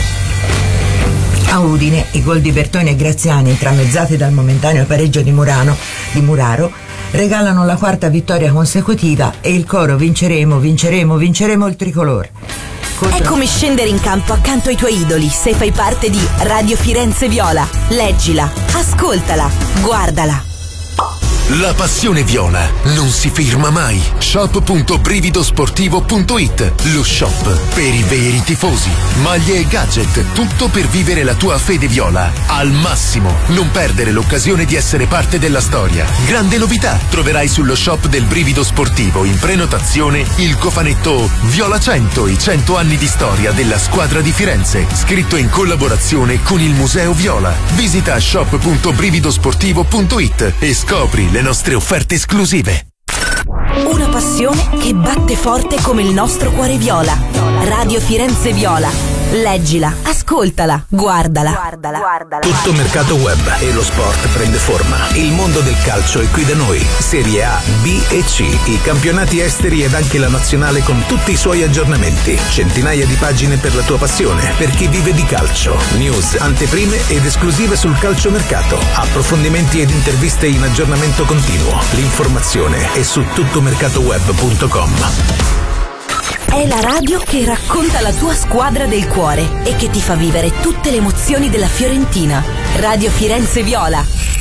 A Udine i gol di Bertoni e Graziani, intramezzati dal momentaneo pareggio di Murano, di Muraro, regalano la quarta vittoria consecutiva e il coro vinceremo, vinceremo, vinceremo il tricolore. È come scendere in campo accanto ai tuoi idoli se fai parte di Radio Firenze Viola. Leggila, ascoltala, guardala. La passione viola non si ferma mai. shop punto brividosportivo punto it, lo shop per i veri tifosi. Maglie e gadget, tutto per vivere la tua fede viola al massimo. Non perdere l'occasione di essere parte della storia. Grande novità, troverai sullo shop del Brivido Sportivo in prenotazione il cofanetto Viola cento, i cento anni di storia della squadra di Firenze, scritto in collaborazione con il Museo Viola. Visita shop punto brividosportivo punto it e scopri le nostre offerte esclusive. Una passione che batte forte come il nostro cuore viola. Radio Firenze Viola. Leggila, ascoltala, guardala. guardala. guardala. Tutto mercato web e lo sport prende forma. Il mondo del calcio è qui da noi. Serie A, B e C, i campionati esteri ed anche la nazionale con tutti i suoi aggiornamenti. Centinaia di pagine per la tua passione, per chi vive di calcio. News, anteprime ed esclusive sul calciomercato. Approfondimenti ed interviste in aggiornamento continuo. L'informazione è su tuttomercatoweb punto com. È la radio che racconta la tua squadra del cuore e che ti fa vivere tutte le emozioni della Fiorentina. Radio Firenze Viola.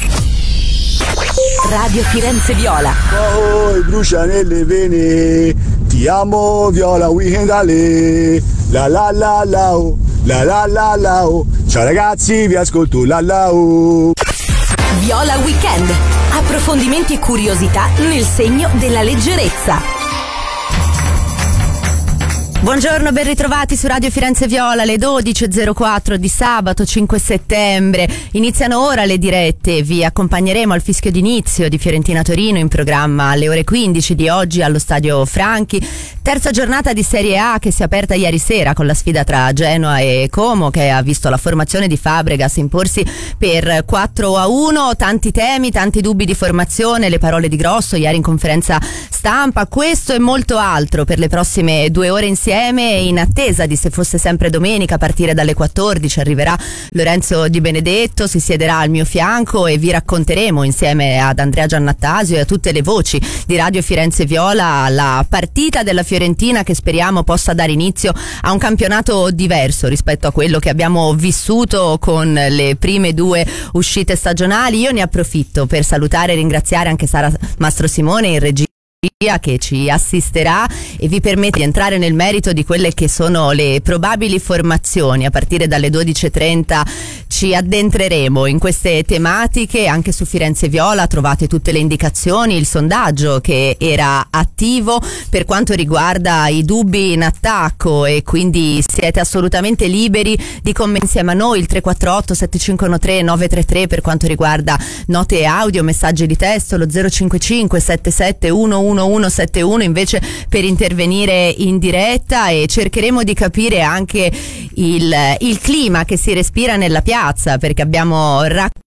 Radio Firenze Viola. Oh, brucia nelle vene. Ti amo Viola, weekend ale. La la la la oh, la la la la oh. Ciao ragazzi, vi ascolto la la oh. Viola Weekend. Approfondimenti e curiosità nel segno della leggerezza. Buongiorno, ben ritrovati su Radio Firenze Viola, alle dodici e zero quattro di sabato cinque settembre. Iniziano ora le dirette, vi accompagneremo al fischio d'inizio di Fiorentina Torino, in programma alle ore quindici di oggi allo Stadio Franchi. Terza giornata di Serie A che si è aperta ieri sera con la sfida tra Genoa e Como, che ha visto la formazione di Fabregas imporsi per quattro a uno. Tanti temi, tanti dubbi di formazione, le parole di Grosso ieri in conferenza stampa, questo e molto altro per le prossime due ore insieme. In attesa di Se fosse sempre domenica, a partire dalle quattordici arriverà Lorenzo Di Benedetto, si siederà al mio fianco e vi racconteremo insieme ad Andrea Giannattasio e a tutte le voci di Radio Firenze Viola la partita della Fiorentina, che speriamo possa dare inizio a un campionato diverso rispetto a quello che abbiamo vissuto con le prime due uscite stagionali. Io ne approfitto per salutare e ringraziare anche Sara Mastrosimone in regia, che ci assisterà e vi permette di entrare nel merito di quelle che sono le probabili formazioni. A partire dalle dodici e trenta ci addentreremo in queste tematiche. Anche su Firenze Viola trovate tutte le indicazioni, il sondaggio che era attivo per quanto riguarda i dubbi in attacco, e quindi siete assolutamente liberi di commentare insieme a noi. Il tre quattro otto sette cinque uno tre nove tre tre per quanto riguarda note audio, messaggi di testo, lo zero cinque cinque sette sette uno uno uno sette uno invece per intervenire in diretta, e cercheremo di capire anche il, il clima che si respira nella piazza, perché abbiamo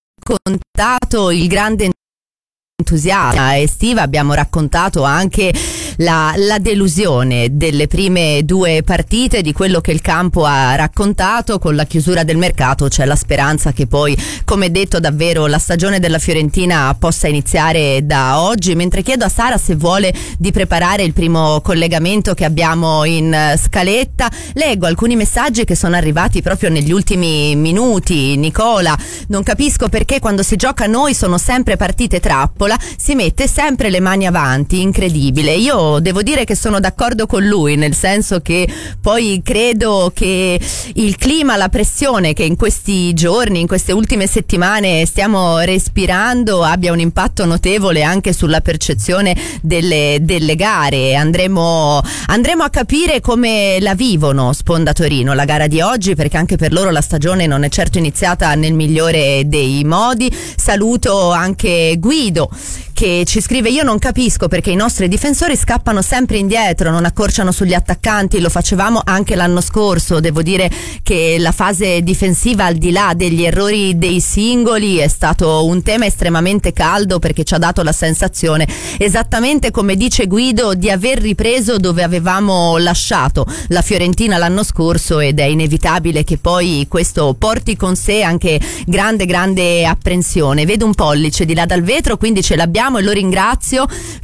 raccontato il grande entusiasmo estiva, abbiamo raccontato anche la, la delusione delle prime due partite, di quello che il campo ha raccontato. Con la chiusura del mercato c'è la speranza che poi, come detto, davvero la stagione della Fiorentina possa iniziare da oggi. Mentre chiedo a Sara se vuole di preparare il primo collegamento che abbiamo in scaletta, leggo alcuni messaggi che sono arrivati proprio negli ultimi minuti. Nicola: non capisco perché quando si gioca a noi sono sempre partite trappola, si mette sempre le mani avanti, incredibile. Io devo dire che sono d'accordo con lui, nel senso che poi credo che il clima, la pressione che in questi giorni, in queste ultime settimane stiamo respirando abbia un impatto notevole anche sulla percezione delle, delle gare. Andremo, andremo a capire come la vivono Sponda Torino, la gara di oggi, perché anche per loro la stagione non è certo iniziata nel migliore dei modi. Saluto anche Guido che ci scrive: io non capisco perché i nostri difensori scappano sempre indietro, non accorciano sugli attaccanti, lo facevamo anche l'anno scorso. Devo dire che la fase difensiva, al di là degli errori dei singoli, è stato un tema estremamente caldo, perché ci ha dato la sensazione, esattamente come dice Guido, di aver ripreso dove avevamo lasciato la Fiorentina l'anno scorso, ed è inevitabile che poi questo porti con sé anche grande grande apprensione. Vedo un pollice di là dal vetro, quindi ce l'abbiamo e lo ringrazio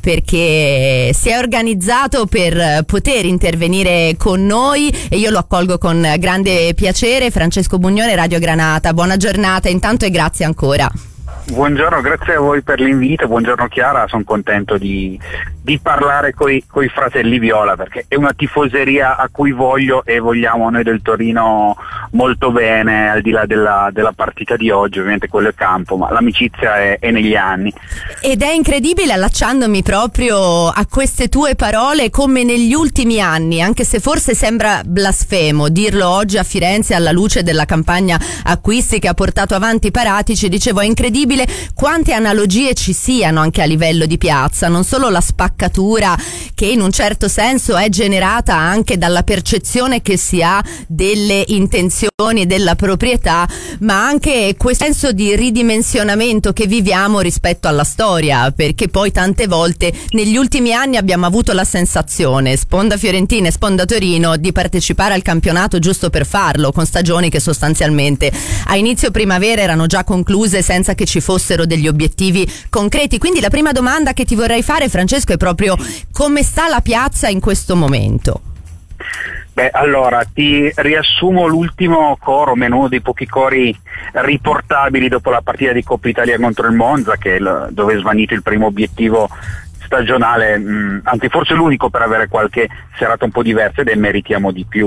perché si è organizzato per poter intervenire con noi e io lo accolgo con grande piacere. Francesco Bugnone, Radio Granata, buona giornata intanto e grazie ancora. Buongiorno, grazie a voi per l'invito, buongiorno Chiara, sono contento di, di parlare coi, coi fratelli Viola, perché è una tifoseria a cui voglio e vogliamo noi del Torino molto bene, al di là della, della partita di oggi, ovviamente quello è campo, ma l'amicizia è, è negli anni. Ed è incredibile, allacciandomi proprio a queste tue parole, come negli ultimi anni, anche se forse sembra blasfemo dirlo oggi a Firenze alla luce della campagna acquisti che ha portato avanti Paratici, dicevo è incredibile quante analogie ci siano anche a livello di piazza, non solo la spaccatura che in un certo senso è generata anche dalla percezione che si ha delle intenzioni della proprietà, ma anche questo senso di ridimensionamento che viviamo rispetto alla storia, perché poi tante volte negli ultimi anni abbiamo avuto la sensazione, Sponda Fiorentina e Sponda Torino, di partecipare al campionato giusto per farlo, con stagioni che sostanzialmente a inizio primavera erano già concluse senza che ci fossero degli obiettivi concreti. Quindi la prima domanda che ti vorrei fare, Francesco, è proprio come sta la piazza in questo momento? Beh, allora ti riassumo l'ultimo coro, uno dei pochi cori riportabili dopo la partita di Coppa Italia contro il Monza, che è il, dove è svanito il primo obiettivo stagionale, mh, anzi forse l'unico per avere qualche serata un po' diversa, ed è meritiamo di più.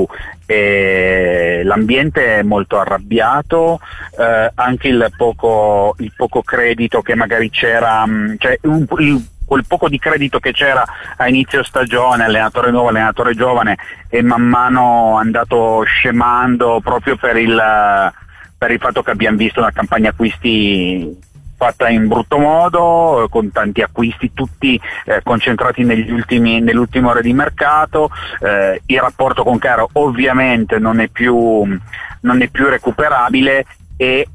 E l'ambiente è molto arrabbiato, eh, anche il poco, il poco credito che magari c'era, mh, cioè un, il quel poco di credito che c'era a inizio stagione, allenatore nuovo, allenatore giovane, è man mano andato scemando proprio per il, per il fatto che abbiamo visto una campagna acquisti fatta in brutto modo, con tanti acquisti tutti eh, concentrati negli ultimi, nell'ultima ora di mercato. Eh, il rapporto con Cairo ovviamente non è più, non è più recuperabile e,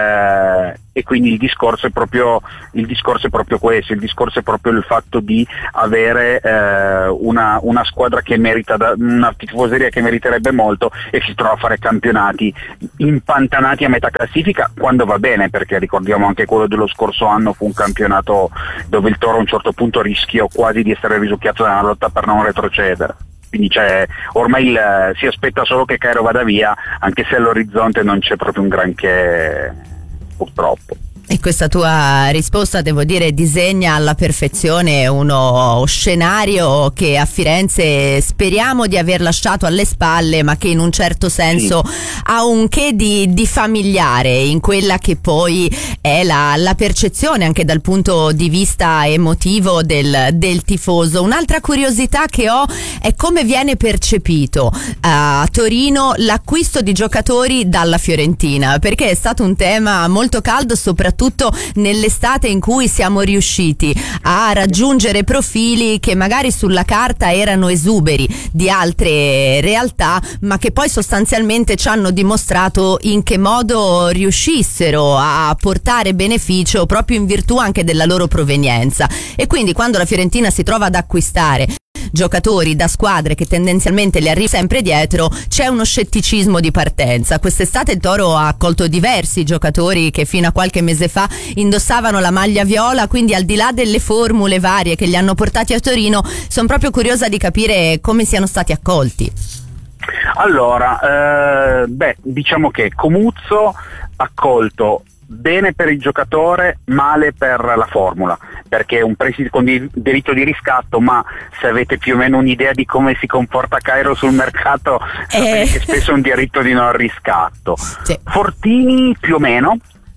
eh, e quindi il discorso è proprio il discorso è proprio questo, il discorso è proprio il fatto di avere eh, una, una squadra che merita, da, una tifoseria che meriterebbe molto e si trova a fare campionati impantanati a metà classifica quando va bene, perché ricordiamo anche quello dello scorso anno fu un campionato dove il Toro a un certo punto rischiò quasi di essere risucchiato nella lotta per non retrocedere. Quindi c'è, ormai il, si aspetta solo che Cairo vada via, anche se all'orizzonte non c'è proprio un granché, purtroppo. E questa tua risposta, devo dire, disegna alla perfezione uno scenario che a Firenze speriamo di aver lasciato alle spalle, ma che in un certo senso sì. ha un che di, di familiare in quella che poi è la, la percezione anche dal punto di vista emotivo del, del tifoso. Un'altra curiosità che ho è come viene percepito a Torino l'acquisto di giocatori dalla Fiorentina, perché è stato un tema molto caldo, soprattutto tutto nell'estate in cui siamo riusciti a raggiungere profili che magari sulla carta erano esuberi di altre realtà, ma che poi sostanzialmente ci hanno dimostrato in che modo riuscissero a portare beneficio proprio in virtù anche della loro provenienza. E quindi quando la Fiorentina si trova ad acquistare giocatori da squadre che tendenzialmente le arriva sempre dietro, c'è uno scetticismo di partenza. Quest'estate il Toro ha accolto diversi giocatori che fino a qualche mese fa indossavano la maglia viola, quindi al di là delle formule varie che li hanno portati a Torino, sono proprio curiosa di capire come siano stati accolti. Allora, eh, beh, diciamo che Comuzzo accolto bene per il giocatore, male per la formula, perché è un prestito con di- diritto di riscatto, ma se avete più o meno un'idea di come si comporta Cairo sul mercato, eh. sapete che spesso è un diritto di non riscatto. Sì. Fortini più o meno,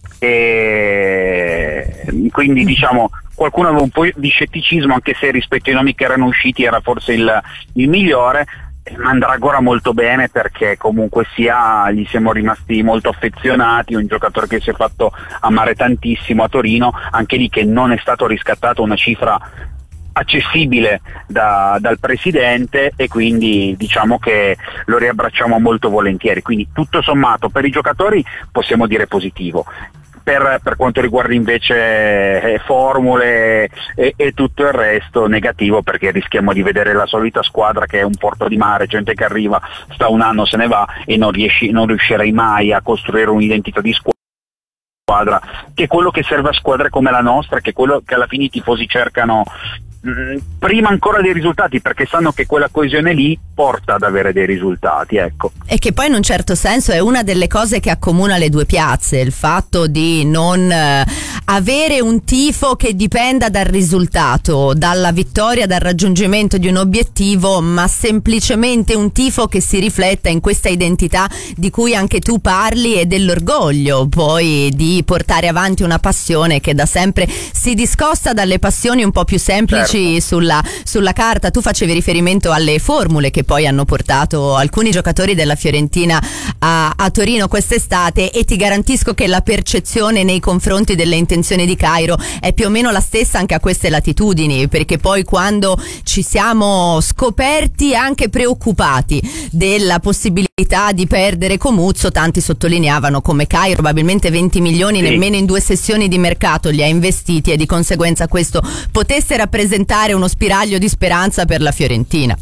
e quindi diciamo qualcuno aveva un po' di scetticismo, anche se rispetto ai nomi che erano usciti era forse il, il migliore. Mandragora molto bene, perché comunque sia gli siamo rimasti molto affezionati, un giocatore che si è fatto amare tantissimo a Torino, anche lì che non è stato riscattato una cifra accessibile da, dal presidente, e quindi diciamo che lo riabbracciamo molto volentieri. Quindi tutto sommato per i giocatori possiamo dire positivo. Per, per quanto riguarda invece eh, formule e, e tutto il resto negativo, perché rischiamo di vedere la solita squadra che è un porto di mare, gente che arriva, sta un anno, se ne va, e non, riesci, non riuscirei mai a costruire un'identità di squadra, che è quello che serve a squadre come la nostra, che è quello che alla fine i tifosi cercano mh, prima ancora dei risultati, perché sanno che quella coesione lì porta ad avere dei risultati, ecco. E che poi in un certo senso è una delle cose che accomuna le due piazze, il fatto di non eh, avere un tifo che dipenda dal risultato, dalla vittoria, dal raggiungimento di un obiettivo, ma semplicemente un tifo che si rifletta in questa identità di cui anche tu parli, e dell'orgoglio poi di portare avanti una passione che da sempre si discosta dalle passioni un po' più semplici. Certo. sulla, sulla carta. Tu facevi riferimento alle formule che poi hanno portato alcuni giocatori della Fiorentina a, a Torino quest'estate, e ti garantisco che la percezione nei confronti delle intenzioni di Cairo è più o meno la stessa anche a queste latitudini, perché poi quando ci siamo scoperti anche preoccupati della possibilità di perdere Comuzzo, tanti sottolineavano come Cairo probabilmente venti milioni sì. nemmeno in due sessioni di mercato li ha investiti, e di conseguenza questo potesse rappresentare uno spiraglio di speranza per la Fiorentina.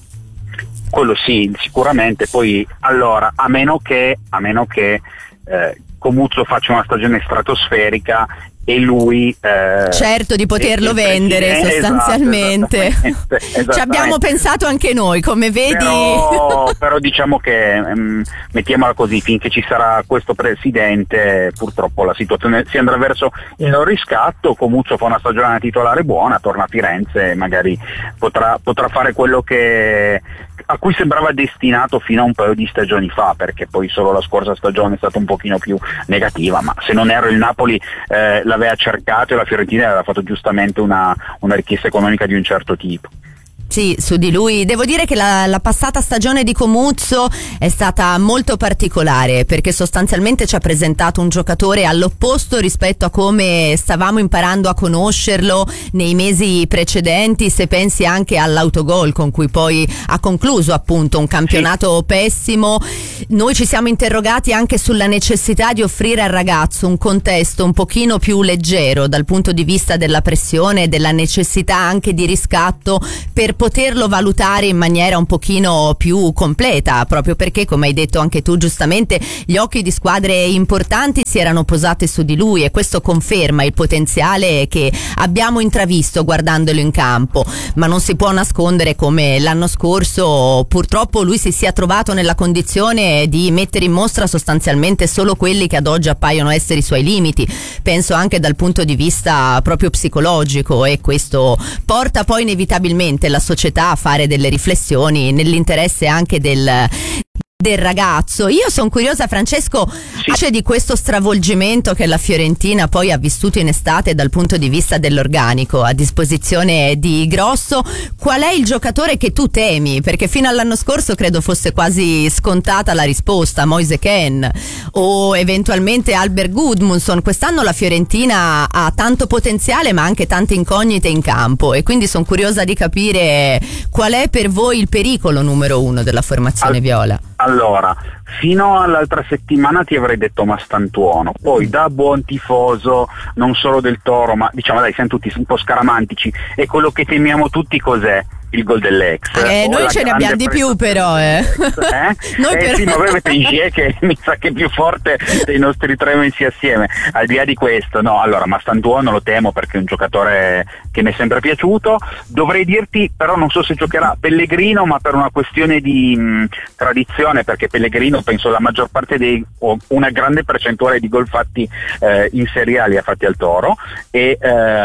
Quello sì, sicuramente. Poi allora, a meno che a meno che eh, Comuzzo faccia una stagione stratosferica e lui eh, certo di poterlo vendere sostanzialmente. Esatto, esattamente, esattamente. Ci abbiamo pensato anche noi, come vedi. Però, però diciamo che um, mettiamola così, finché ci sarà questo presidente purtroppo la situazione si andrà verso il non riscatto. Comuzzo fa una stagione titolare buona, torna a Firenze e magari potrà, potrà fare quello che a cui sembrava destinato fino a un paio di stagioni fa, perché poi solo la scorsa stagione è stata un pochino più negativa, ma se non erro il Napoli eh, la l'aveva cercato e la Fiorentina aveva fatto giustamente una, una richiesta economica di un certo tipo. Sì, su di lui devo dire che la, la passata stagione di Comuzzo è stata molto particolare, perché sostanzialmente ci ha presentato un giocatore all'opposto rispetto a come stavamo imparando a conoscerlo nei mesi precedenti. Se pensi anche all'autogol con cui poi ha concluso appunto un campionato pessimo, noi ci siamo interrogati anche sulla necessità di offrire al ragazzo un contesto un pochino più leggero dal punto di vista della pressione e della necessità anche di riscatto per poterlo valutare in maniera un pochino più completa, proprio perché, come hai detto anche tu giustamente, gli occhi di squadre importanti si erano posati su di lui, e questo conferma il potenziale che abbiamo intravisto guardandolo in campo. Ma non si può nascondere come l'anno scorso purtroppo lui si sia trovato nella condizione di mettere in mostra sostanzialmente solo quelli che ad oggi appaiono essere i suoi limiti. Penso anche dal punto di vista proprio psicologico, e questo porta poi inevitabilmente la società a fare delle riflessioni nell'interesse anche del del ragazzo. Io sono curiosa, Francesco, sì. di questo stravolgimento che la Fiorentina poi ha vissuto in estate dal punto di vista dell'organico a disposizione di Grosso, qual è il giocatore che tu temi? Perché fino all'anno scorso credo fosse quasi scontata la risposta, Moise Kean o eventualmente Albert Gudmundsson. Quest'anno la Fiorentina ha tanto potenziale ma anche tante incognite in campo, e quindi sono curiosa di capire qual è per voi il pericolo numero uno della formazione Al- viola. Allora, fino all'altra settimana ti avrei detto Mastantuono, poi da buon tifoso non solo del Toro, ma diciamo dai, siamo tutti un po' scaramantici, e quello che temiamo tutti cos'è? Il gol dell'ex. Eh, noi ce ne abbiamo di più però, eh. eh? Noi eh però... sì, ma voi avete Ingie che mi sa che è più forte dei nostri tre messi assieme. Al di là di questo, no, allora Mastantuono lo temo perché è un giocatore che mi è sempre piaciuto. Dovrei dirti, però non so se giocherà Pellegrino, ma per una questione di mh, tradizione, perché Pellegrino penso la maggior parte dei, o una grande percentuale di gol fatti eh, in Serie A li ha fatti al Toro, e,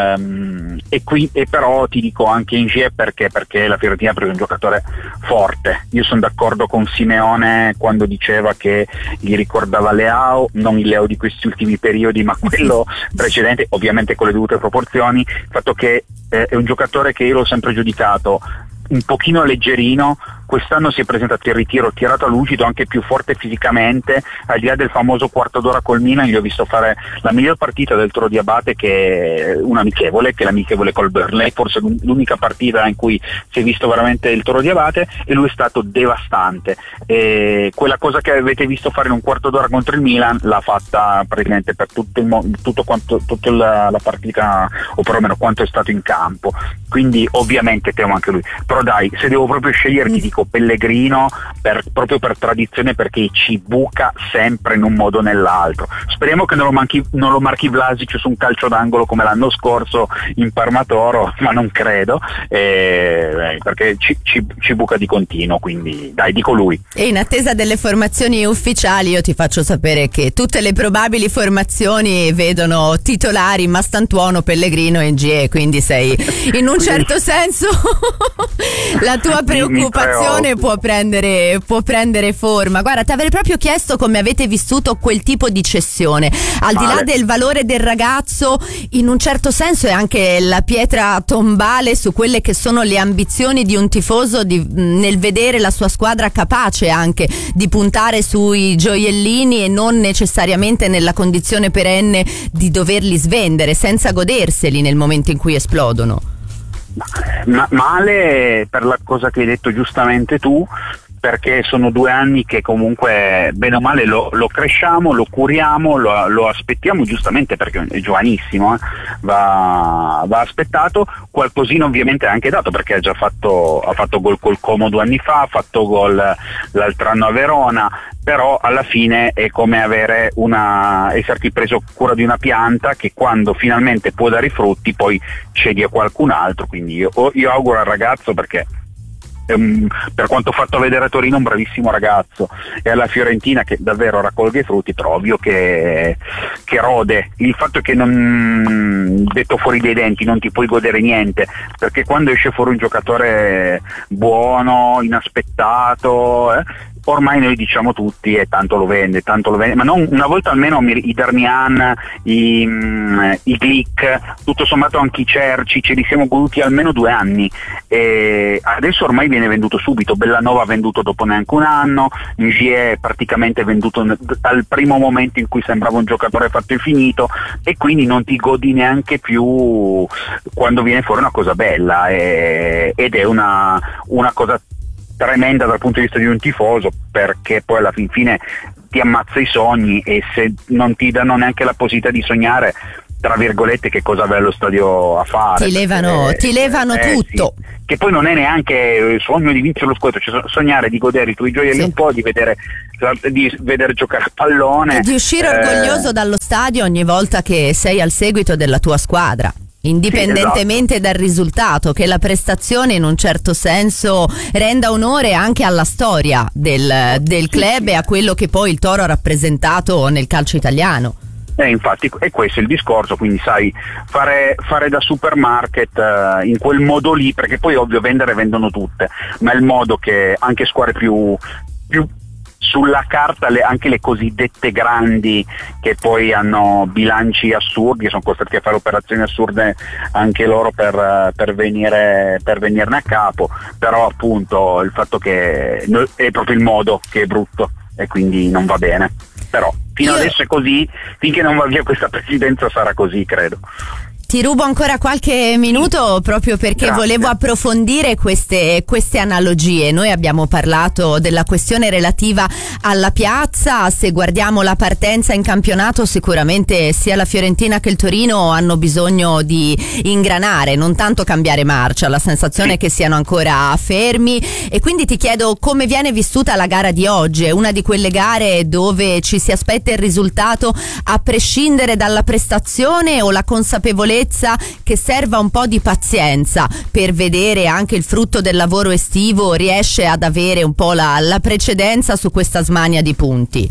ehm, e qui e però ti dico anche Ingie perché perché la Fiorentina ha preso un giocatore forte. Io sono d'accordo con Simeone quando diceva che gli ricordava Leao, non il Leao di questi ultimi periodi ma quello precedente, ovviamente con le dovute proporzioni. Il fatto che eh, è un giocatore che io l'ho sempre giudicato un pochino leggerino, quest'anno si è presentato in ritiro, tirato a lucido, anche più forte fisicamente. Al di là del famoso quarto d'ora col Milan, gli ho visto fare la miglior partita del Toro di Abate, che è un amichevole, che è l'amichevole col Burnley, forse l'unica partita in cui si è visto veramente il Toro di Abate, e lui è stato devastante. E quella cosa che avete visto fare in un quarto d'ora contro il Milan l'ha fatta praticamente per tutto il mo- tutto quanto tutta la, la partita, o perlomeno quanto è stato in campo. Quindi ovviamente temo anche lui, però dai, se devo proprio scegliere ti dico Pellegrino per, proprio per tradizione, perché ci buca sempre in un modo o nell'altro. Speriamo che non lo, manchi, non lo marchi Vlasic su un calcio d'angolo come l'anno scorso in Parma-Toro, ma non credo, eh, perché ci, ci, ci buca di continuo, quindi dai, dico lui. E in attesa delle formazioni ufficiali io ti faccio sapere che tutte le probabili formazioni vedono titolari Mastantuono, Pellegrino e Ngie, quindi sei in un certo senso la tua preoccupazione può prendere, può prendere forma. Guarda, ti avrei proprio chiesto come avete vissuto quel tipo di cessione, al di là del valore del ragazzo, in un certo senso è anche la pietra tombale su quelle che sono le ambizioni di un tifoso di, nel vedere la sua squadra capace anche di puntare sui gioiellini e non necessariamente nella condizione perenne di doverli svendere senza goderseli nel momento in cui esplodono. Ma, male per la cosa che hai detto giustamente tu, perché sono due anni che comunque bene o male lo, lo cresciamo, lo curiamo, lo, lo aspettiamo giustamente perché è giovanissimo, eh? va, va aspettato. Qualcosina ovviamente ha anche dato, perché ha già fatto, ha fatto gol col Como due anni fa, ha fatto gol l'altro anno a Verona, però alla fine è come avere una, esserti preso cura di una pianta che quando finalmente può dare i frutti poi cedi a qualcun altro. Quindi io, io auguro al ragazzo, perché Um, per quanto fatto vedere a Torino un bravissimo ragazzo, e alla Fiorentina che davvero raccolga i frutti, però ovvio che, che rode. Il fatto è che non, detto fuori dai denti, non ti puoi godere niente, perché quando esce fuori un giocatore buono, inaspettato, eh, ormai noi diciamo tutti e tanto lo vende, tanto lo vende, ma non una volta almeno i Darmian, i, i Glick, tutto sommato anche i Cerci, ce li siamo goduti almeno due anni, e adesso ormai viene venduto subito. Bellanova venduto dopo neanche un anno, Ngier praticamente venduto al primo momento in cui sembrava un giocatore fatto e finito, e quindi non ti godi neanche più quando viene fuori una cosa bella, e, ed è una, una cosa tremenda dal punto di vista di un tifoso, perché poi alla fin fine ti ammazza i sogni, e se non ti danno neanche la possibilità di sognare, tra virgolette, che cosa vai allo stadio a fare? Ti levano, eh, ti levano eh, tutto. Sì. Che poi non è neanche il sogno di vincere lo scudetto, cioè sognare di godere i tuoi gioielli, sì, un po', di vedere, di vedere giocare a pallone. E di uscire eh, orgoglioso dallo stadio ogni volta che sei al seguito della tua squadra. Indipendentemente, sì, esatto, dal risultato, che la prestazione in un certo senso renda onore anche alla storia del, del club e a quello che poi il Toro ha rappresentato nel calcio italiano. Eh, infatti è questo il discorso, quindi sai, fare, fare da supermarket eh, in quel modo lì, perché poi ovvio vendere vendono tutte, ma è il modo che anche squadre più, più sulla carta, le, anche le cosiddette grandi, che poi hanno bilanci assurdi, sono costretti a fare operazioni assurde anche loro per, per, venire, per venirne a capo, però appunto il fatto che è proprio il modo che è brutto e quindi non va bene, però fino Io... adesso è così, finché non va via questa presidenza sarà così, credo. Ti rubo ancora qualche minuto proprio perché Grazie. volevo approfondire queste, queste analogie. Noi abbiamo parlato della questione relativa alla piazza. Se guardiamo la partenza in campionato, sicuramente sia la Fiorentina che il Torino hanno bisogno di ingranare, non tanto cambiare marcia. La sensazione è che siano ancora fermi, e quindi ti chiedo come viene vissuta la gara di oggi. È una di quelle gare dove ci si aspetta il risultato a prescindere dalla prestazione, o la consapevolezza che serva un po' di pazienza per vedere anche il frutto del lavoro estivo riesce ad avere un po' la, la precedenza su questa smania di punti?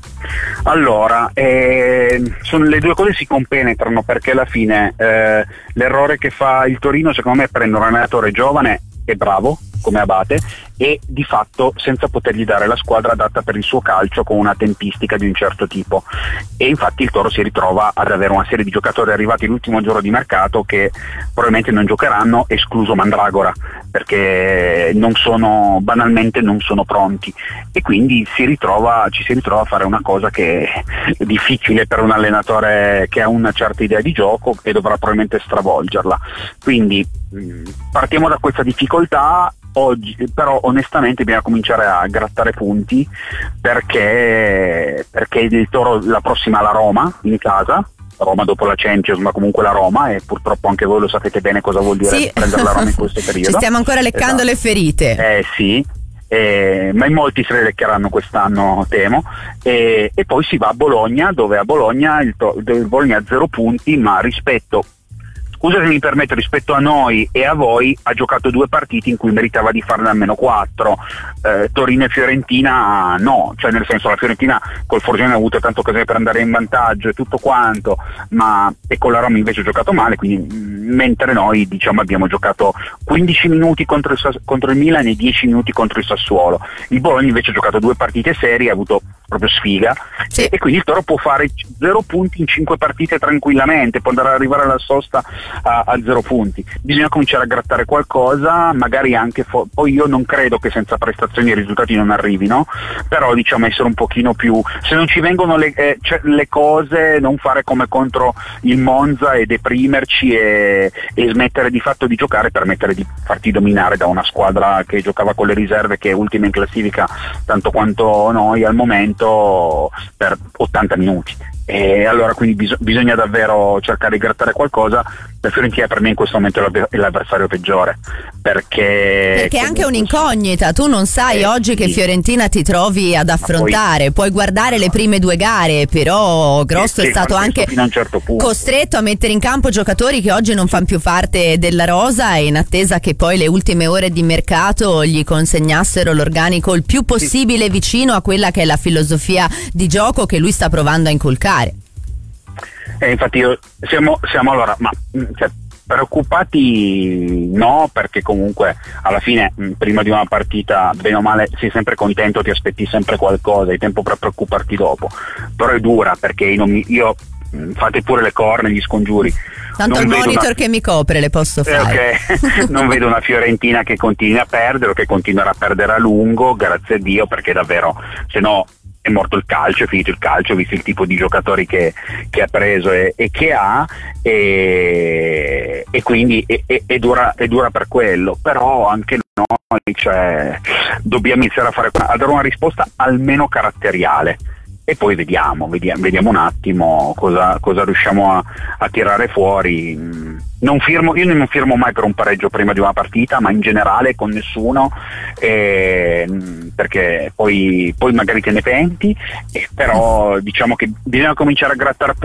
Allora, eh, sono, le due cose si compenetrano, perché alla fine eh, l'errore che fa il Torino secondo me è prendere un allenatore giovane e bravo come Abate, e di fatto senza potergli dare la squadra adatta per il suo calcio con una tempistica di un certo tipo, e infatti il Toro si ritrova ad avere una serie di giocatori arrivati l'ultimo giorno di mercato che probabilmente non giocheranno, escluso Mandragora, perché non sono, banalmente non sono pronti, e quindi si ritrova, ci si ritrova a fare una cosa che è difficile per un allenatore che ha una certa idea di gioco e dovrà probabilmente stravolgerla. Quindi mh, partiamo da questa difficoltà. Oggi però onestamente bisogna cominciare a grattare punti, perché perché il Toro la prossima è la Roma in casa, Roma dopo la Champions, ma comunque la Roma, e purtroppo anche voi lo sapete bene cosa vuol dire, sì, prendere la Roma in questo periodo. Ci stiamo ancora leccando, esatto, le ferite. Eh sì, eh, ma in molti se le leccheranno quest'anno, temo, e, e poi si va a Bologna, dove a Bologna il, il Bologna ha zero punti, ma rispetto Scusa se mi permetto, rispetto a noi e a voi ha giocato due partite in cui meritava di farne almeno quattro. eh, Torino e Fiorentina no, cioè nel senso la Fiorentina col Frosinone ha avuto tante occasioni per andare in vantaggio e tutto quanto, ma e con la Roma invece ha giocato male, quindi mh, mentre noi diciamo abbiamo giocato quindici minuti contro il, contro il Milan e dieci minuti contro il Sassuolo. Il Bologna invece ha giocato due partite serie, ha avuto proprio sfiga, sì, e, e quindi il Toro può fare zero punti in cinque partite tranquillamente, può andare ad arrivare alla sosta A, a zero punti. Bisogna cominciare a grattare qualcosa, magari anche fo- poi io non credo che senza prestazioni i risultati non arrivino, però diciamo essere un pochino più, se non ci vengono le, eh, cioè, le cose, non fare come contro il Monza e deprimerci e, e smettere di fatto di giocare, permettere di farti dominare da una squadra che giocava con le riserve, che è ultima in classifica tanto quanto noi al momento, per ottanta minuti. E allora quindi bis- bisogna davvero cercare di grattare qualcosa. La Fiorentina per me in questo momento è l'avversario peggiore, perché perché è anche un'incognita, tu non sai eh, oggi che Fiorentina ti trovi ad affrontare, poi, puoi guardare le prime due gare, però Grosso sì, è stato anche certo costretto a mettere in campo giocatori che oggi non fanno più parte della rosa, in attesa che poi le ultime ore di mercato gli consegnassero l'organico il più possibile sì. vicino a quella che è la filosofia di gioco che lui sta provando a inculcare. Eh, infatti io, siamo, siamo allora, ma cioè, preoccupati no, perché comunque alla fine mh, prima di una partita bene o male sei sempre contento, ti aspetti sempre qualcosa, hai tempo per preoccuparti dopo, però è dura perché io, non mi, io mh, fate pure le corna, gli scongiuri. Tanto non il monitor una... che mi copre le posso fare. Eh, okay. Non vedo una Fiorentina che continui a perdere o che continuerà a perdere a lungo, grazie a Dio, perché davvero se no è morto il calcio, è finito il calcio, visto il tipo di giocatori che, che ha preso e, e che ha, e, e quindi è, è, è, dura, è dura per quello, però anche noi cioè, dobbiamo iniziare a, fare, a dare una risposta almeno caratteriale e poi vediamo, vediamo, vediamo un attimo cosa, cosa riusciamo a, a tirare fuori. Non firmo, io non firmo mai per un pareggio prima di una partita, ma in generale con nessuno, eh, perché poi, poi magari te ne penti, eh, però diciamo che bisogna cominciare a grattare